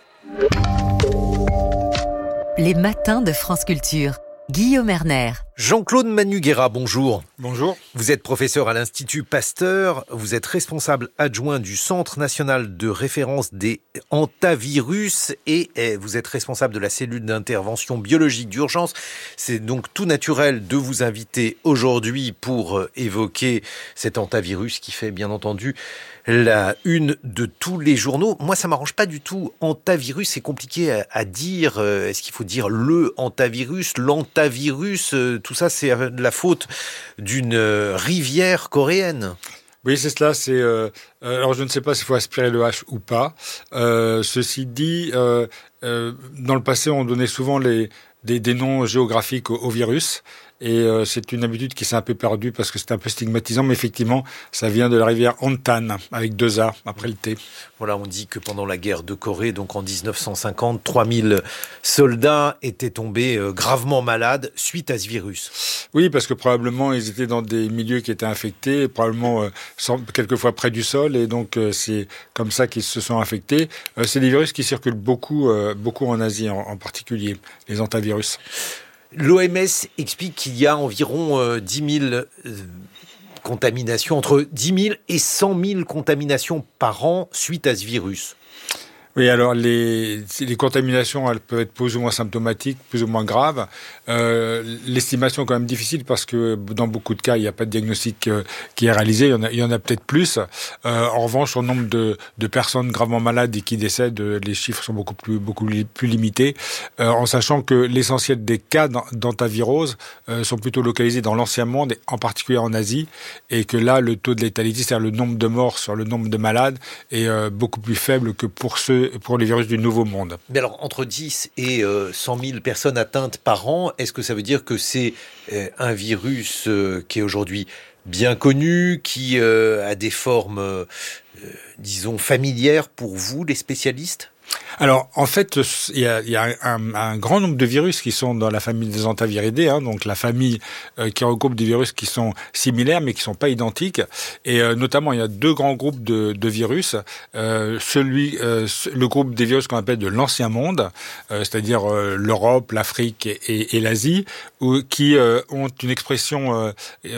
Les matins de France Culture. Guillaume Erner. Jean-Claude Manuguera, bonjour. Bonjour. Vous êtes professeur à l'Institut Pasteur. Vous êtes responsable adjoint du Centre national de référence des hantavirus et vous êtes responsable de la cellule d'intervention biologique d'urgence. C'est donc tout naturel de vous inviter aujourd'hui pour évoquer cet hantavirus qui fait bien entendu la une de tous les journaux. Moi, ça m'arrange pas du tout. Hantavirus, c'est compliqué à, à dire. Est-ce qu'il faut dire le hantavirus, l'hantavirus? Tout ça, c'est la faute d'une rivière coréenne. Oui, c'est cela. C'est euh, alors je ne sais pas s'il faut aspirer le H ou pas. Euh, ceci dit, euh, euh, dans le passé, on donnait souvent les des, des noms géographiques aux, aux virus. Et euh, c'est une habitude qui s'est un peu perdue parce que c'est un peu stigmatisant, mais effectivement, ça vient de la rivière Hantan, avec deux A, après le T. Voilà, on dit que pendant la guerre de Corée, donc en dix-neuf cent cinquante, trois mille soldats étaient tombés euh, gravement malades suite à ce virus. Oui, parce que probablement, ils étaient dans des milieux qui étaient infectés, probablement euh, sans, quelquefois près du sol, et donc euh, c'est comme ça qu'ils se sont infectés. Euh, c'est des virus qui circulent beaucoup, euh, beaucoup en Asie en, en particulier, les hantavirus. L'O M S explique qu'il y a environ euh, dix mille euh, contaminations, entre dix mille et cent mille contaminations par an suite à ce virus. Oui, alors les, les contaminations, elles peuvent être plus ou moins symptomatiques, plus ou moins graves. Euh, l'estimation est quand même difficile parce que dans beaucoup de cas, il n'y a pas de diagnostic euh, qui est réalisé. Il y en a, il y en a peut-être plus. Euh, en revanche, sur le nombre de, de personnes gravement malades et qui décèdent, les chiffres sont beaucoup plus, beaucoup plus limités. Euh, en sachant que l'essentiel des cas d'hantavirose euh, sont plutôt localisés dans l'ancien monde, et en particulier en Asie, et que là, le taux de létalité, c'est-à-dire le nombre de morts sur le nombre de malades, est euh, beaucoup plus faible que pour ceux ceux, pour les virus du Nouveau Monde. Mais alors, entre dix et euh, cent mille personnes atteintes par an, est-ce que ça veut dire que c'est euh, un virus euh, qui est aujourd'hui bien connu, qui euh, a des formes, euh, disons, familières pour vous, les spécialistes ? Alors, en fait, il y a, il y a un, un grand nombre de virus qui sont dans la famille des hantaviridés, hein, donc la famille euh, qui regroupe des virus qui sont similaires mais qui sont pas identiques. Et euh, notamment, il y a deux grands groupes de, de virus. Euh, celui, euh, le groupe des virus qu'on appelle de l'ancien monde, euh, c'est-à-dire euh, l'Europe, l'Afrique et, et, et l'Asie, où, qui euh, ont une expression euh,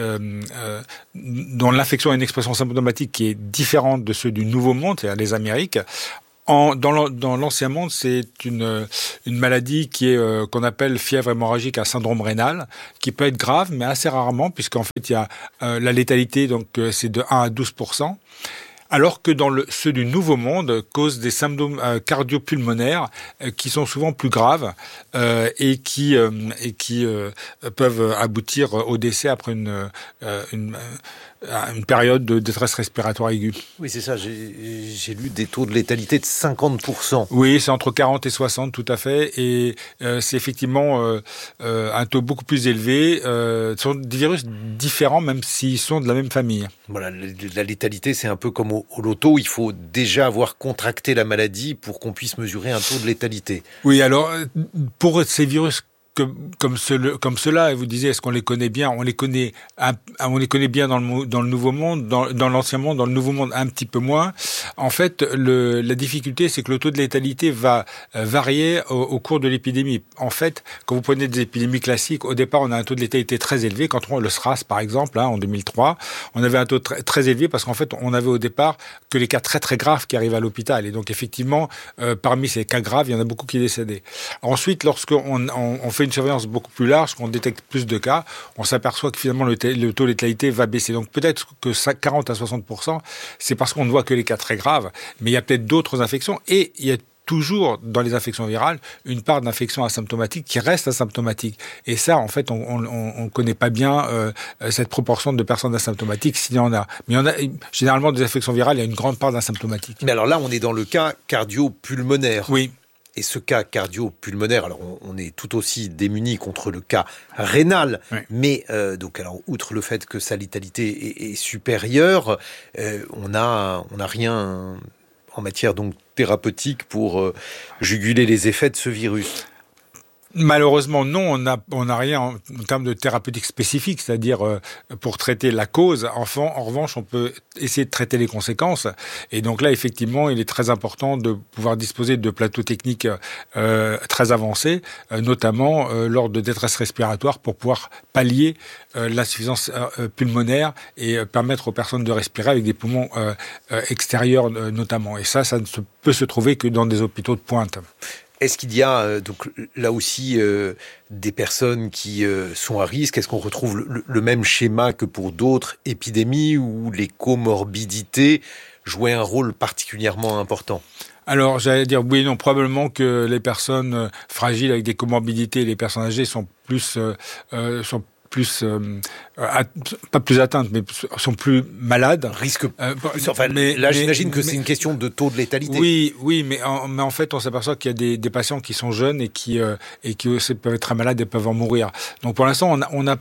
euh, dont l'infection a une expression symptomatique qui est différente de ceux du Nouveau Monde, c'est-à-dire les Amériques. En, dans, dans l'ancien monde, c'est une, une maladie qui est euh, qu'on appelle fièvre hémorragique à syndrome rénal, qui peut être grave, mais assez rarement, puisqu'en fait, il y a euh, la létalité, donc euh, c'est de un à douze pour cent. Alors que dans le, ceux du Nouveau Monde causent des symptômes euh, cardio-pulmonaires euh, qui sont souvent plus graves euh, et qui, euh, et qui euh, peuvent aboutir au décès après une, euh, une, euh, une période de détresse respiratoire aiguë. Oui, c'est ça. J'ai, j'ai lu des taux de létalité de cinquante pour cent. Oui, c'est entre quarante et soixante, tout à fait. Et euh, c'est effectivement euh, euh, un taux beaucoup plus élevé. Euh, ce sont des virus différents, même s'ils sont de la même famille. Voilà, la létalité, c'est un peu comme au, au loto. Il faut déjà avoir contracté la maladie pour qu'on puisse mesurer un taux de létalité. Oui, alors, pour ces virus Comme, comme, ce, comme cela, et vous disiez, est-ce qu'on les connaît bien ? On les connaît, un, on les connaît bien dans le, dans le Nouveau Monde, dans, dans l'Ancien Monde, dans le Nouveau Monde un petit peu moins. En fait, le, la difficulté, c'est que le taux de létalité va varier au, au cours de l'épidémie. En fait, quand vous prenez des épidémies classiques, au départ, on a un taux de létalité très élevé. Quand on le SRAS, par exemple, hein, en deux mille trois, on avait un taux très, très élevé parce qu'en fait, on avait au départ que les cas très très graves qui arrivaient à l'hôpital. Et donc, effectivement, euh, parmi ces cas graves, il y en a beaucoup qui décédaient. Ensuite, lorsqu'on on, on fait une surveillance beaucoup plus large, qu'on détecte plus de cas, on s'aperçoit que finalement le, le taux de létalité va baisser. Donc peut-être que quarante à soixante pour cent, c'est parce qu'on ne voit que les cas très graves, mais il y a peut-être d'autres infections et il y a toujours dans les infections virales une part d'infection asymptomatique qui reste asymptomatique. Et ça, en fait, on ne connaît pas bien euh, cette proportion de personnes asymptomatiques s'il y en a. Mais il y en a, généralement, des infections virales, il y a une grande part d'asymptomatique. Mais alors là, on est dans le cas cardio-pulmonaire. Oui. Et ce cas cardio-pulmonaire, alors on, on est tout aussi démuni contre le cas rénal, oui. mais euh, donc alors outre le fait que sa létalité est, est supérieure, euh, on a on a rien en matière donc thérapeutique pour euh, juguler les effets de ce virus. Malheureusement, non, on n'a on a rien en, en termes de thérapeutique spécifique, c'est-à-dire euh, pour traiter la cause. Enfin, en revanche, on peut essayer de traiter les conséquences. Et donc là, effectivement, il est très important de pouvoir disposer de plateaux techniques euh, très avancés, euh, notamment euh, lors de détresse respiratoire, pour pouvoir pallier euh, l'insuffisance euh, pulmonaire et euh, permettre aux personnes de respirer avec des poumons euh, euh, extérieurs euh, notamment. Et ça, ça ne se, peut se trouver que dans des hôpitaux de pointe. Est-ce qu'il y a euh, donc là aussi euh, des personnes qui euh, sont à risque ? Est-ce qu'on retrouve le, le même schéma que pour d'autres épidémies où les comorbidités jouaient un rôle particulièrement important ? Alors, j'allais dire oui et non. Probablement que les personnes fragiles avec des comorbidités, les personnes âgées sont plus euh, euh, sont plus euh, at- pas plus atteintes, mais sont plus malades. Risque. Euh, enfin, mais là, mais, j'imagine que mais, c'est une question de taux de létalité. Oui, oui, mais en, mais en fait, on s'aperçoit qu'il y a des, des patients qui sont jeunes et qui euh, et qui aussi peuvent être très malades et peuvent en mourir. Donc, pour l'instant, on a, on a,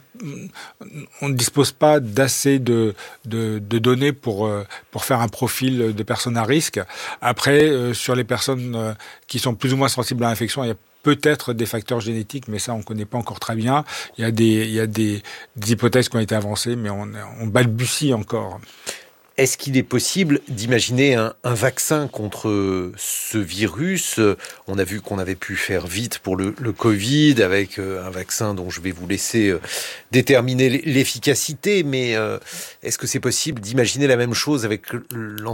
on ne dispose pas d'assez de, de, de données pour euh, pour faire un profil de personnes à risque. Après, euh, sur les personnes euh, qui sont plus ou moins sensibles à l'infection, il y a peut-être des facteurs génétiques, mais ça, on ne connaît pas encore très bien. Il y a des, il y a des, des hypothèses qui ont été avancées, mais on, on balbutie encore. Est-ce qu'il est possible d'imaginer un, un vaccin contre ce virus ? On a vu qu'on avait pu faire vite pour le, le Covid, avec un vaccin dont je vais vous laisser déterminer l'efficacité, mais est-ce que c'est possible d'imaginer la même chose avec l'antivirus ?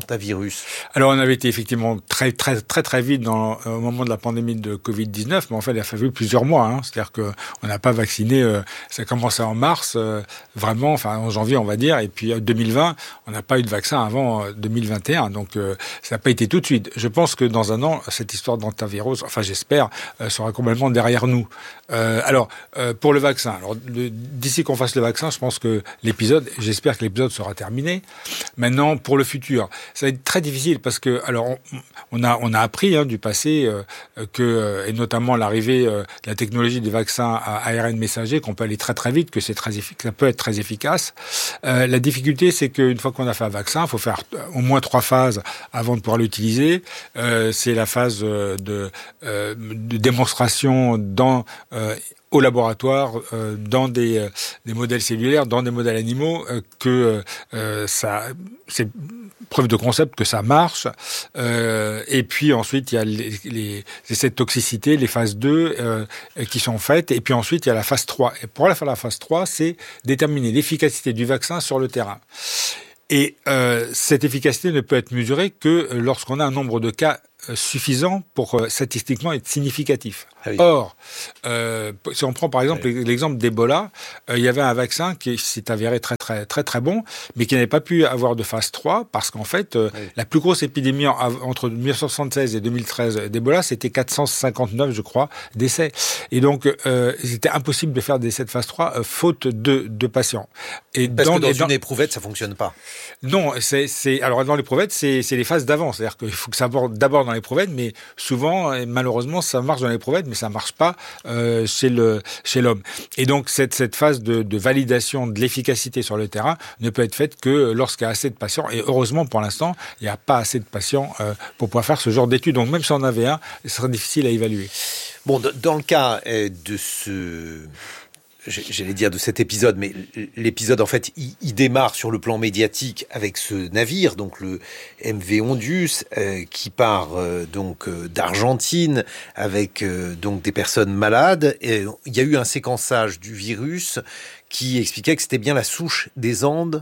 Alors, on avait été effectivement très, très, très, très vite dans, au moment de la pandémie de covid dix-neuf, mais en fait, il a fallu plusieurs mois. Hein. C'est-à-dire qu'on n'a pas vacciné, euh, ça a commencé en mars, euh, vraiment, enfin en janvier, on va dire, et puis en deux mille vingt, on n'a pas eu de vaccin vaccin avant deux mille vingt et un. Donc, euh, ça n'a pas été tout de suite. Je pense que dans un an, cette histoire d'antivirus, enfin, j'espère, euh, sera complètement derrière nous. Euh, alors, euh, pour le vaccin, alors, le, d'ici qu'on fasse le vaccin, je pense que l'épisode, j'espère que l'épisode sera terminé. Maintenant, pour le futur, ça va être très difficile parce que, alors, on, on a, on a appris hein, du passé euh, que, et notamment l'arrivée euh, de la technologie des vaccins à A R N messager, qu'on peut aller très très vite, que c'est très efficace, ça peut être très efficace. Euh, la difficulté, c'est qu'une fois qu'on a fait un vaccin, il faut faire au moins trois phases avant de pouvoir l'utiliser. Euh, c'est la phase de, euh, de démonstration dans euh, au laboratoire, euh, dans des, euh, des modèles cellulaires, dans des modèles animaux, euh, que euh, ça, c'est preuve de concept que ça marche. Euh, et puis ensuite, il y a les, les essais de toxicité, les phases deux euh, qui sont faites. Et puis ensuite, il y a la phase trois. Et pour la, la phase trois, c'est déterminer l'efficacité du vaccin sur le terrain. Et euh, cette efficacité ne peut être mesurée que lorsqu'on a un nombre de cas suffisant pour euh, statistiquement être significatif. Ah oui. Or, euh, si on prend par exemple oui. l'exemple d'Ebola, euh, il y avait un vaccin qui s'est avéré très très très très bon, mais qui n'avait pas pu avoir de phase trois parce qu'en fait, euh, oui. la plus grosse épidémie en, entre dix-neuf cent soixante-seize et deux mille treize d'Ebola, c'était quatre cent cinquante-neuf, je crois, décès. Et donc, euh, c'était impossible de faire des essais de phase trois euh, faute de, de patients. Et parce dans, que dans, dans une éprouvette, ça fonctionne pas. Non, c'est, c'est alors dans l'éprouvette, c'est, c'est les phases d'avant, c'est-à-dire qu'il faut que ça aborde d'abord dans l'éprouvette, mais souvent, et malheureusement, ça marche dans l'éprouvette, mais ça marche pas euh, chez le chez l'homme. Et donc cette cette phase de, de validation de l'efficacité sur le terrain ne peut être faite que lorsqu'il y a assez de patients. Et heureusement, pour l'instant, il n'y a pas assez de patients euh, pour pouvoir faire ce genre d'études. Donc même si on en avait un, ce serait difficile à évaluer. Bon, dans le cas de ce J'allais dire de cet épisode, mais l'épisode, en fait, il, il démarre sur le plan médiatique avec ce navire, donc le M V Ondius, euh, qui part euh, donc euh, d'Argentine avec euh, donc des personnes malades. Et il y a eu un séquençage du virus qui expliquait que c'était bien la souche des Andes.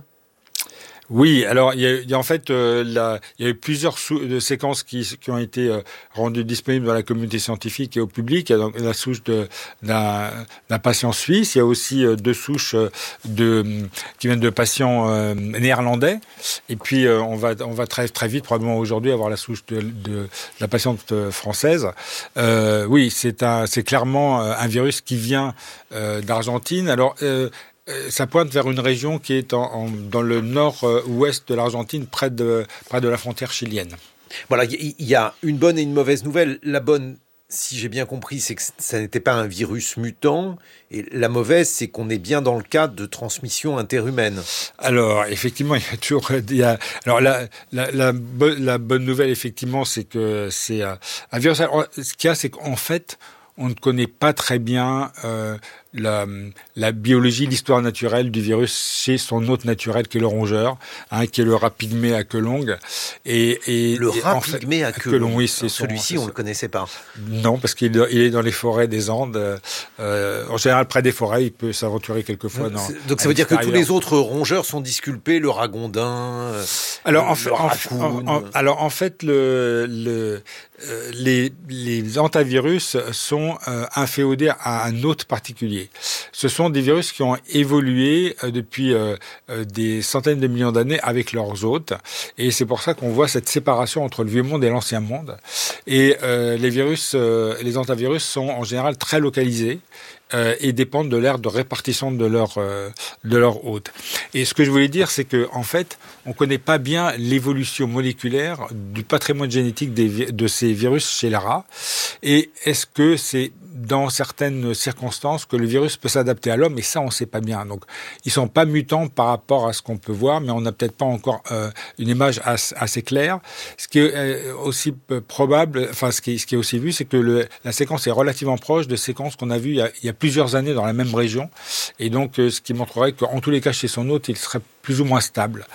Oui, alors il y a, il y a en fait euh, la, il y a eu plusieurs sou- de séquences qui, qui ont été euh, rendues disponibles dans la communauté scientifique et au public. Il y a donc la souche de, d'un, d'un patient suisse. Il y a aussi euh, deux souches de, qui viennent de patients euh, néerlandais. Et puis euh, on va on va très très vite probablement aujourd'hui avoir la souche de, de, de la patiente française. Euh, oui, c'est un c'est clairement un virus qui vient euh, d'Argentine. Alors euh, ça pointe vers une région qui est en, en, dans le nord-ouest de l'Argentine, près de, près de la frontière chilienne. Voilà, il y a une bonne et une mauvaise nouvelle. La bonne, si j'ai bien compris, c'est que ça n'était pas un virus mutant. Et la mauvaise, c'est qu'on est bien dans le cadre de transmission interhumaine. Alors, effectivement, il y a toujours... Il y a, alors, la, la, la, bo- la bonne nouvelle, effectivement, c'est que c'est un, un virus... Alors, ce qu'il y a, c'est qu'en fait, on ne connaît pas très bien... Euh, La, la biologie, l'histoire naturelle du virus chez son hôte naturel qui est le rongeur, hein, qui est le rat pygmée à queue longue. Et, et, le et rat en fait, pygmée à queue longue, oui, c'est son, celui-ci, on ne le connaissait pas. Non, parce qu'il il est dans les forêts des Andes. Euh, en général, près des forêts, il peut s'aventurer quelquefois dans... Donc ça veut dire que tous les autres rongeurs sont disculpés, le ragondin, alors, le, en fait, le raccoon... En, en, alors, en fait, le... le Euh, les, les antivirus sont euh, inféodés à un hôte particulier. Ce sont des virus qui ont évolué euh, depuis euh, euh, des centaines de millions d'années avec leurs hôtes. Et c'est pour ça qu'on voit cette séparation entre le vieux monde et l'ancien monde. Et euh, les virus, euh, les antivirus sont en général très localisés. Euh, et dépendent de l'aire de répartition de leur euh, de leur hôte. Et ce que je voulais dire, c'est que en fait, on connaît pas bien l'évolution moléculaire du patrimoine génétique des, de ces virus chez les rats. Et est-ce que c'est dans certaines circonstances que le virus peut s'adapter à l'homme, et ça on sait pas bien. Donc ils sont pas mutants par rapport à ce qu'on peut voir, mais on n'a peut-être pas encore euh, une image assez, assez claire. Ce qui est euh, aussi probable, enfin ce qui est, ce qui est aussi vu, c'est que le, la séquence est relativement proche de séquences qu'on a vues il y a, il y a plusieurs années dans la même région, et donc euh, ce qui montrerait qu'en tous les cas chez son hôte, il serait plus ou moins stable.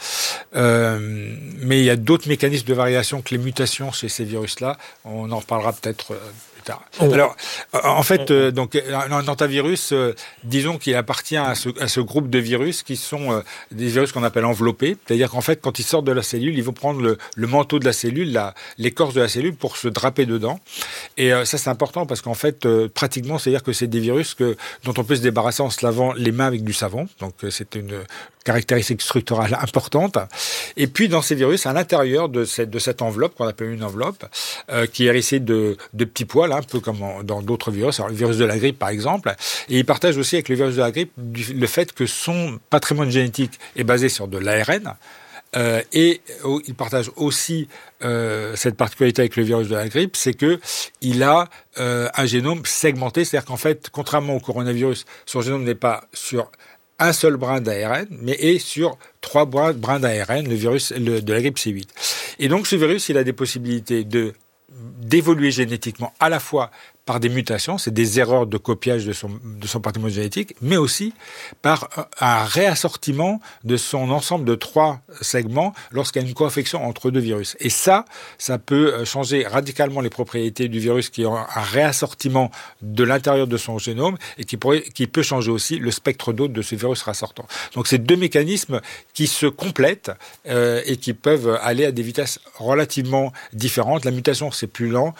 Euh, mais il y a d'autres mécanismes de variation que les mutations chez ces virus-là. On en reparlera peut-être plus tard. Alors, en fait, euh, donc, un hantavirus, euh, disons qu'il appartient à ce, à ce groupe de virus qui sont euh, des virus qu'on appelle enveloppés. C'est-à-dire qu'en fait, quand ils sortent de la cellule, ils vont prendre le, le manteau de la cellule, la, l'écorce de la cellule pour se draper dedans. Et euh, ça, c'est important parce qu'en fait, euh, pratiquement, c'est-à-dire que c'est des virus que, dont on peut se débarrasser en se lavant les mains avec du savon. Donc, euh, c'est une caractéristique structurale importante. Et puis, dans ces virus, à l'intérieur de cette, de cette enveloppe, qu'on appelle une enveloppe, euh, qui est hérissée de, de petits poils, un peu comme en, dans d'autres virus, alors le virus de la grippe, par exemple. Et il partage aussi avec le virus de la grippe du, le fait que son patrimoine génétique est basé sur de l'A R N. Euh, et oh, il partage aussi euh, cette particularité avec le virus de la grippe, c'est que il a euh, un génome segmenté, c'est-à-dire qu'en fait, contrairement au coronavirus, son génome n'est pas sur un seul brin d'A R N, mais est sur trois brins, brins d'A R N, le virus le, de la grippe C huit. Et donc ce virus, il a des possibilités de d'évoluer génétiquement à la fois par des mutations, c'est des erreurs de copiage de son, de son patrimoine génétique, mais aussi par un réassortiment de son ensemble de trois segments lorsqu'il y a une co-infection entre deux virus. Et ça, ça peut changer radicalement les propriétés du virus qui a un réassortiment de l'intérieur de son génome et qui, pourrait, qui peut changer aussi le spectre d'hôte de ce virus réassortant. Donc c'est deux mécanismes qui se complètent euh, et qui peuvent aller à des vitesses relativement différentes. La mutation, c'est plus lent.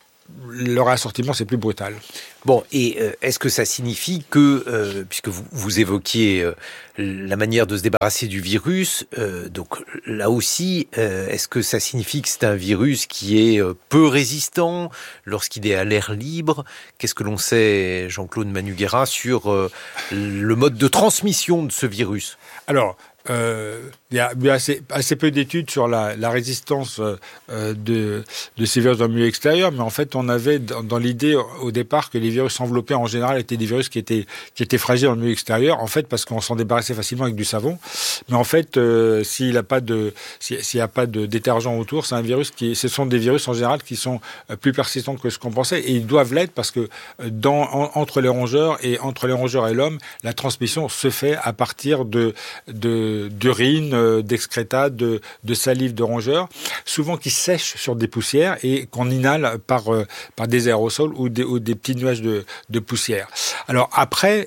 Le réassortiment, c'est plus brutal. Bon, et euh, est-ce que ça signifie que, euh, puisque vous, vous évoquiez euh, la manière de se débarrasser du virus, euh, donc là aussi, euh, est-ce que ça signifie que c'est un virus qui est euh, peu résistant lorsqu'il est à l'air libre ? Qu'est-ce que l'on sait, Jean-Claude Manugera, sur euh, le mode de transmission de ce virus ? Alors, Euh, il y a, il y a assez, assez peu d'études sur la, la résistance euh, de, de ces virus dans le milieu extérieur, mais en fait, on avait dans, dans l'idée au départ que les virus enveloppés en général étaient des virus qui étaient, qui étaient fragiles dans le milieu extérieur, en fait, parce qu'on s'en débarrassait facilement avec du savon. Mais en fait, euh, s'il n'y a pas de, s'il n'y a pas de détergent autour, c'est un virus qui, ce sont des virus en général qui sont plus persistants que ce qu'on pensait, et ils doivent l'être parce que dans, en, entre les rongeurs et entre les rongeurs et l'homme, la transmission se fait à partir de, de d'urine, d'excréta, de, de salive de rongeurs, souvent qui sèchent sur des poussières et qu'on inhale par, euh, par des aérosols ou des, ou des petits nuages de, de poussière. Alors après,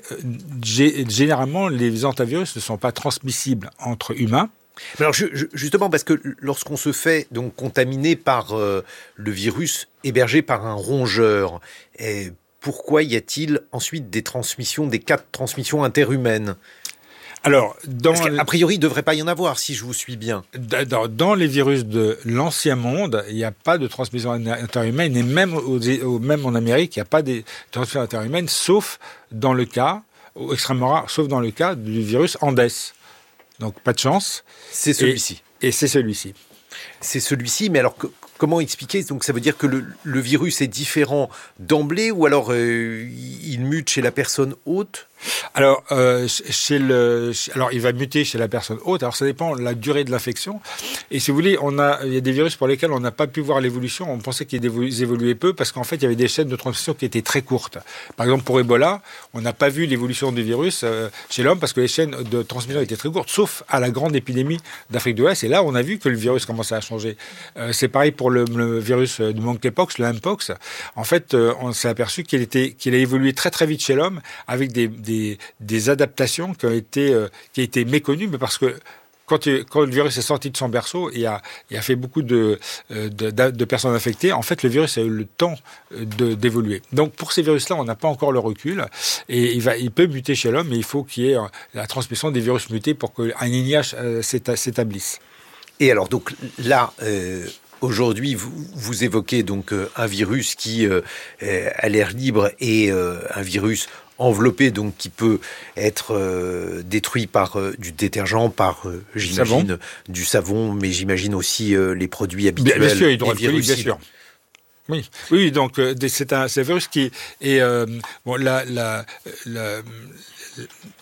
g- généralement, les hantavirus ne sont pas transmissibles entre humains. Mais alors je, je, justement, parce que lorsqu'on se fait donc contaminer par euh, le virus hébergé par un rongeur, eh, pourquoi y a-t-il ensuite des transmissions, des cas de transmission interhumaine ? Alors, dans Parce qu'a priori, il ne devrait pas y en avoir, si je vous suis bien. Dans, dans les virus de l'ancien monde, il n'y a pas de transmission interhumaine, et même, au, même en Amérique, il n'y a pas de transmission interhumaine, sauf dans le cas, extrêmement rare, sauf dans le cas du virus Andes. Donc, pas de chance. C'est celui-ci. Et, et c'est celui-ci. C'est celui-ci, mais alors... Que... Comment expliquer ? Donc ça veut dire que le, le virus est différent d'emblée ou alors euh, il mute chez la personne hôte ? Alors, euh, chez le, alors, il va muter chez la personne hôte. Alors, ça dépend de la durée de l'infection. Et si vous voulez, on a, il y a des virus pour lesquels on n'a pas pu voir l'évolution. On pensait qu'ils évoluaient peu parce qu'en fait, il y avait des chaînes de transmission qui étaient très courtes. Par exemple, pour Ebola, on n'a pas vu l'évolution du virus euh, chez l'homme parce que les chaînes de transmission étaient très courtes, sauf à la grande épidémie d'Afrique de l'Ouest. Et là, on a vu que le virus commençait à changer. Euh, c'est pareil pour le, le virus du monkeypox, le mpox. En fait, euh, on s'est aperçu qu'il était, qu'il a évolué très très vite chez l'homme avec des, des Des, des adaptations qui ont été, euh, qui ont été méconnues, mais parce que quand, quand le virus est sorti de son berceau et a, et a fait beaucoup de, de, de, de personnes infectées, en fait, le virus a eu le temps de, d'évoluer. Donc, pour ces virus-là, on n'a pas encore le recul et il, va, il peut muter chez l'homme, mais il faut qu'il y ait la transmission des virus mutés pour qu'un lignage euh, s'établisse. Et alors, donc là... Euh... Aujourd'hui, vous, vous évoquez donc euh, un virus qui, euh, à l'air libre, est euh, un virus enveloppé, donc qui peut être euh, détruit par euh, du détergent, par, euh, j'imagine, savon. du savon, mais j'imagine aussi euh, les produits habituels. Bien, bien sûr, hydroalcoolique, bien sûr. Oui, oui, donc euh, c'est un, c'est un virus qui est euh, bon, la, la, la,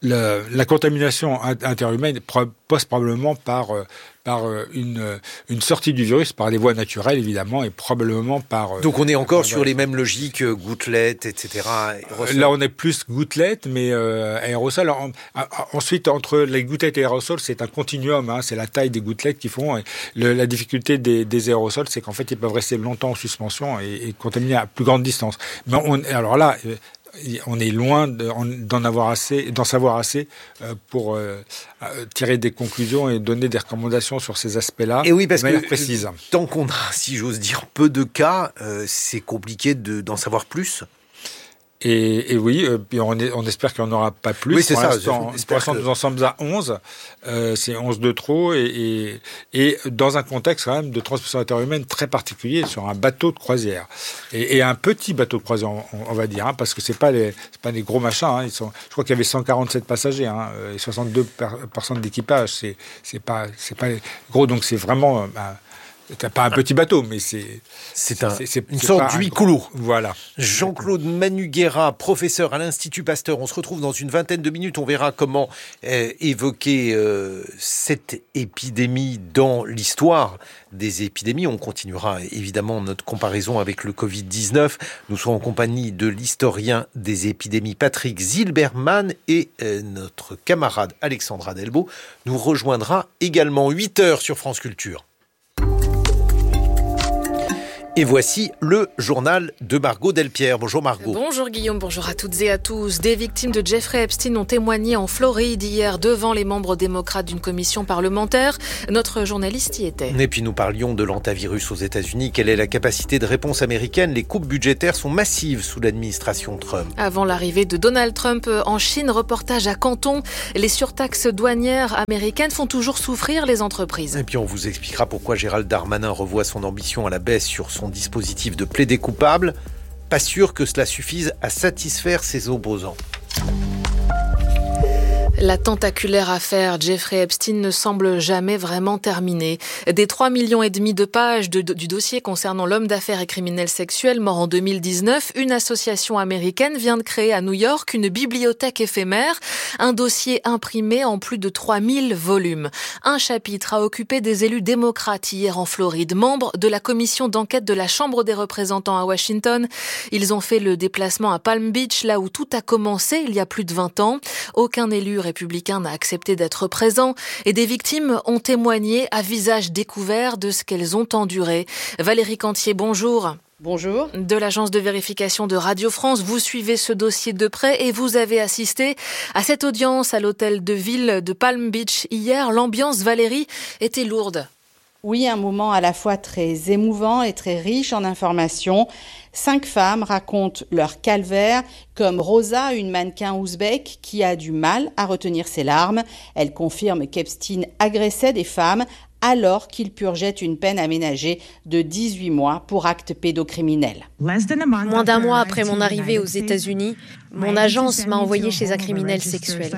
le, la contamination interhumaine passe probablement par, par une, une sortie du virus, par des voies naturelles évidemment, et probablement par... Donc on est encore par, sur les mêmes logiques, gouttelettes, et cetera. Aérosols. Là on est plus gouttelettes, mais euh, aérosols. En, en, ensuite, entre les gouttelettes et les aérosols, c'est un continuum, hein, c'est la taille des gouttelettes qui font. Et le, la difficulté des, des aérosols, c'est qu'en fait ils peuvent rester longtemps en suspension et, et contaminer à plus grande distance. Mais on, alors là... on est loin d'en avoir assez, d'en savoir assez pour euh, tirer des conclusions et donner des recommandations sur ces aspects-là. Et oui, parce de manière que précise. Tant qu'on a, si j'ose dire, peu de cas, euh, c'est compliqué de, d'en savoir plus. Et, et oui, euh, on, est, on espère qu'il n'y en aura pas plus. Oui, c'est pour ça. L'instant, pour l'instant, que... nous en sommes à onze. Euh, c'est onze de trop. Et, et, et dans un contexte quand même de transmission interhumaine très particulier sur un bateau de croisière. Et, et un petit bateau de croisière, on, on va dire, hein, parce que ce n'est pas, pas des gros machins. Hein, ils sont, je crois qu'il y avait cent quarante-sept passagers hein, et soixante-deux personnes d'équipage. Ce n'est c'est pas, c'est pas gros. Donc c'est vraiment... Euh, bah, c'est pas un petit bateau, mais c'est... C'est, un, c'est, c'est une c'est sorte d'huis clos. Voilà. Jean-Claude Manuguera, professeur à l'Institut Pasteur. On se retrouve dans une vingtaine de minutes. On verra comment euh, évoquer euh, cette épidémie dans l'histoire des épidémies. On continuera évidemment notre comparaison avec le covid dix-neuf. Nous serons en compagnie de l'historien des épidémies Patrick Zilberman et euh, notre camarade Alexandra Delbo nous rejoindra également. huit heures sur France Culture. Et voici le journal de Margot Delpierre. Bonjour Margot. Bonjour Guillaume, bonjour à toutes et à tous. Des victimes de Jeffrey Epstein ont témoigné en Floride hier devant les membres démocrates d'une commission parlementaire. Notre journaliste y était. Et puis nous parlions de l'antivirus aux États-Unis. Quelle est la capacité de réponse américaine ? Les coupes budgétaires sont massives sous l'administration Trump. Avant l'arrivée de Donald Trump en Chine, reportage à Canton. Les surtaxes douanières américaines font toujours souffrir les entreprises. Et puis on vous expliquera pourquoi Gérald Darmanin revoit son ambition à la baisse sur son dispositif de plaider coupable. Pas sûr que cela suffise à satisfaire ses opposants. La tentaculaire affaire Jeffrey Epstein ne semble jamais vraiment terminée. Des trois millions et demi de pages de, de, du dossier concernant l'homme d'affaires et criminel sexuel mort en deux mille dix-neuf, une association américaine vient de créer à New York une bibliothèque éphémère, un dossier imprimé en plus de trois mille volumes. Un chapitre a occupé des élus démocrates hier en Floride, membres de la commission d'enquête de la Chambre des représentants à Washington. Ils ont fait le déplacement à Palm Beach, là où tout a commencé il y a plus de vingt ans. Aucun élu républicain n'a accepté d'être présent et des victimes ont témoigné à visage découvert de ce qu'elles ont enduré. Valérie Cantier, bonjour. Bonjour. De l'agence de vérification de Radio France, vous suivez ce dossier de près et vous avez assisté à cette audience à l'hôtel de ville de Palm Beach hier. L'ambiance, Valérie, était lourde. Oui, un moment à la fois très émouvant et très riche en informations. Cinq femmes racontent leur calvaire, comme Rosa, une mannequin ouzbek qui a du mal à retenir ses larmes. Elle confirme qu'Epstein agressait des femmes alors qu'il purgeait une peine aménagée de dix-huit mois pour actes pédocriminels. Moins d'un mois après mon arrivée aux États-Unis, mon agence m'a envoyé chez un criminel sexuel.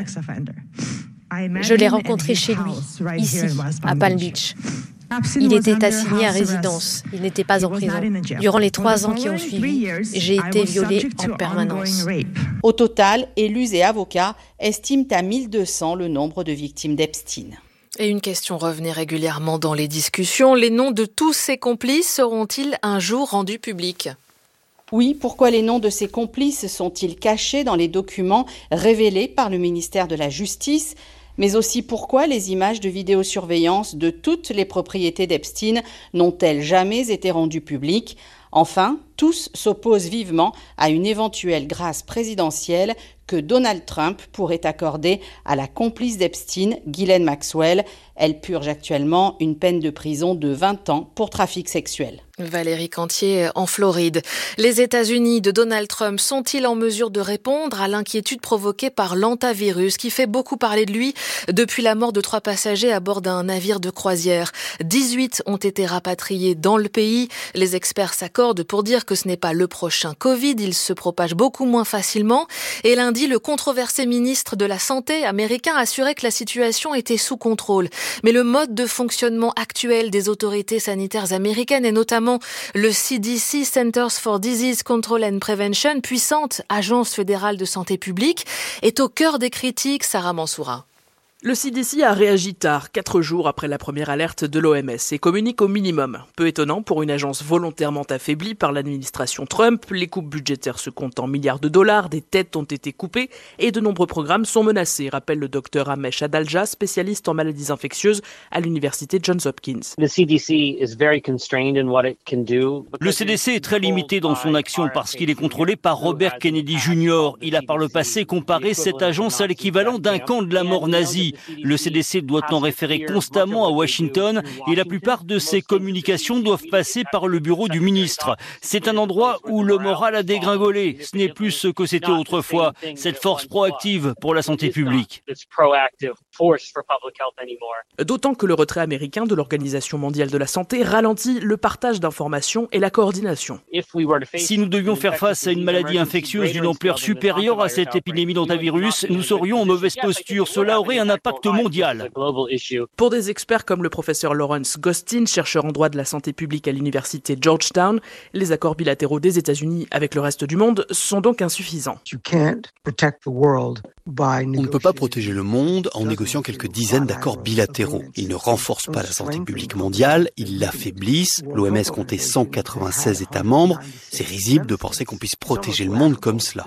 Je l'ai rencontré chez lui, ici, à Palm Beach. Il était assigné à résidence, il n'était pas en prison. Durant les trois ans qui ont suivi, j'ai été violée en permanence. Au total, élus et avocats estiment à mille deux cents le nombre de victimes d'Epstein. Et une question revenait régulièrement dans les discussions, les noms de tous ces complices seront-ils un jour rendus publics ? Oui, pourquoi les noms de ces complices sont-ils cachés dans les documents révélés par le ministère de la Justice ? Mais aussi pourquoi les images de vidéosurveillance de toutes les propriétés d'Epstein n'ont-elles jamais été rendues publiques ? Enfin, tous s'opposent vivement à une éventuelle grâce présidentielle que Donald Trump pourrait accorder à la complice d'Epstein, Ghislaine Maxwell. Elle purge actuellement une peine de prison de vingt ans pour trafic sexuel. Valérie Cantier en Floride. Les États-Unis de Donald Trump sont-ils en mesure de répondre à l'inquiétude provoquée par l'antivirus qui fait beaucoup parler de lui depuis la mort de trois passagers à bord d'un navire de croisière ? dix-huit ont été rapatriés dans le pays. Les experts s'accordent pour dire que ce n'est pas le prochain Covid, il se propage beaucoup moins facilement. Et lundi, le controversé ministre de la Santé américain assurait que la situation était sous contrôle. Mais le mode de fonctionnement actuel des autorités sanitaires américaines et notamment le C D C, Centers for Disease Control and Prevention, puissante agence fédérale de santé publique, est au cœur des critiques. Sarah Mansoura. Le C D C a réagi tard, quatre jours après la première alerte de l'O M S, et communique au minimum. Peu étonnant pour une agence volontairement affaiblie par l'administration Trump. Les coupes budgétaires se comptent en milliards de dollars, des têtes ont été coupées et de nombreux programmes sont menacés, rappelle le docteur Amesh Adalja, spécialiste en maladies infectieuses à l'université Johns Hopkins. Le C D C est très limité dans son action parce qu'il est contrôlé par Robert Kennedy junior Il a par le passé comparé cette agence à l'équivalent d'un camp de la mort nazie. Le C D C doit en référer constamment à Washington et la plupart de ses communications doivent passer par le bureau du ministre. C'est un endroit où le moral a dégringolé. Ce n'est plus ce que c'était autrefois, cette force proactive pour la santé publique. D'autant que le retrait américain de l'Organisation mondiale de la santé ralentit le partage d'informations et la coordination. Si nous devions faire face à une maladie infectieuse d'une ampleur supérieure à cette épidémie d'hantavirus, nous serions en mauvaise posture. Cela aurait un impact mondial. Pour des experts comme le professeur Lawrence Gostin, chercheur en droit de la santé publique à l'université Georgetown, les accords bilatéraux des États-Unis avec le reste du monde sont donc insuffisants. On ne peut pas protéger le monde en négociant quelques dizaines d'accords bilatéraux. Ils ne renforcent pas la santé publique mondiale, ils l'affaiblissent. L'O M S comptait cent quatre-vingt-seize États membres. C'est risible de penser qu'on puisse protéger le monde comme cela.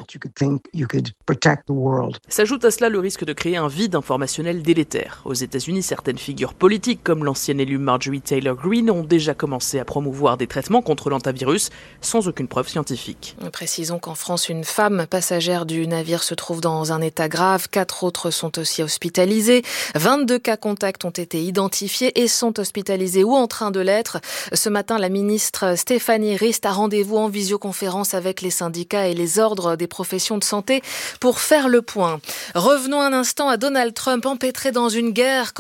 S'ajoute à cela le risque de créer un vide informationnel délétère. Aux États-Unis, certaines figures politiques, comme l'ancienne élue Marjorie Taylor Greene, ont déjà commencé à promouvoir des traitements contre l'hantavirus sans aucune preuve scientifique. Précisons qu'en France, une femme passagère du navire se trouve dans un état grave. Quatre autres sont aussi hospitalisés. vingt-deux cas contacts ont été identifiés et sont hospitalisés ou en train de l'être. Ce matin, la ministre Stéphanie Rist a rendez-vous en visioconférence avec les syndicats et les ordres des professions de santé pour faire le point. Revenons un instant à Donald Trump empêtré dans une guerre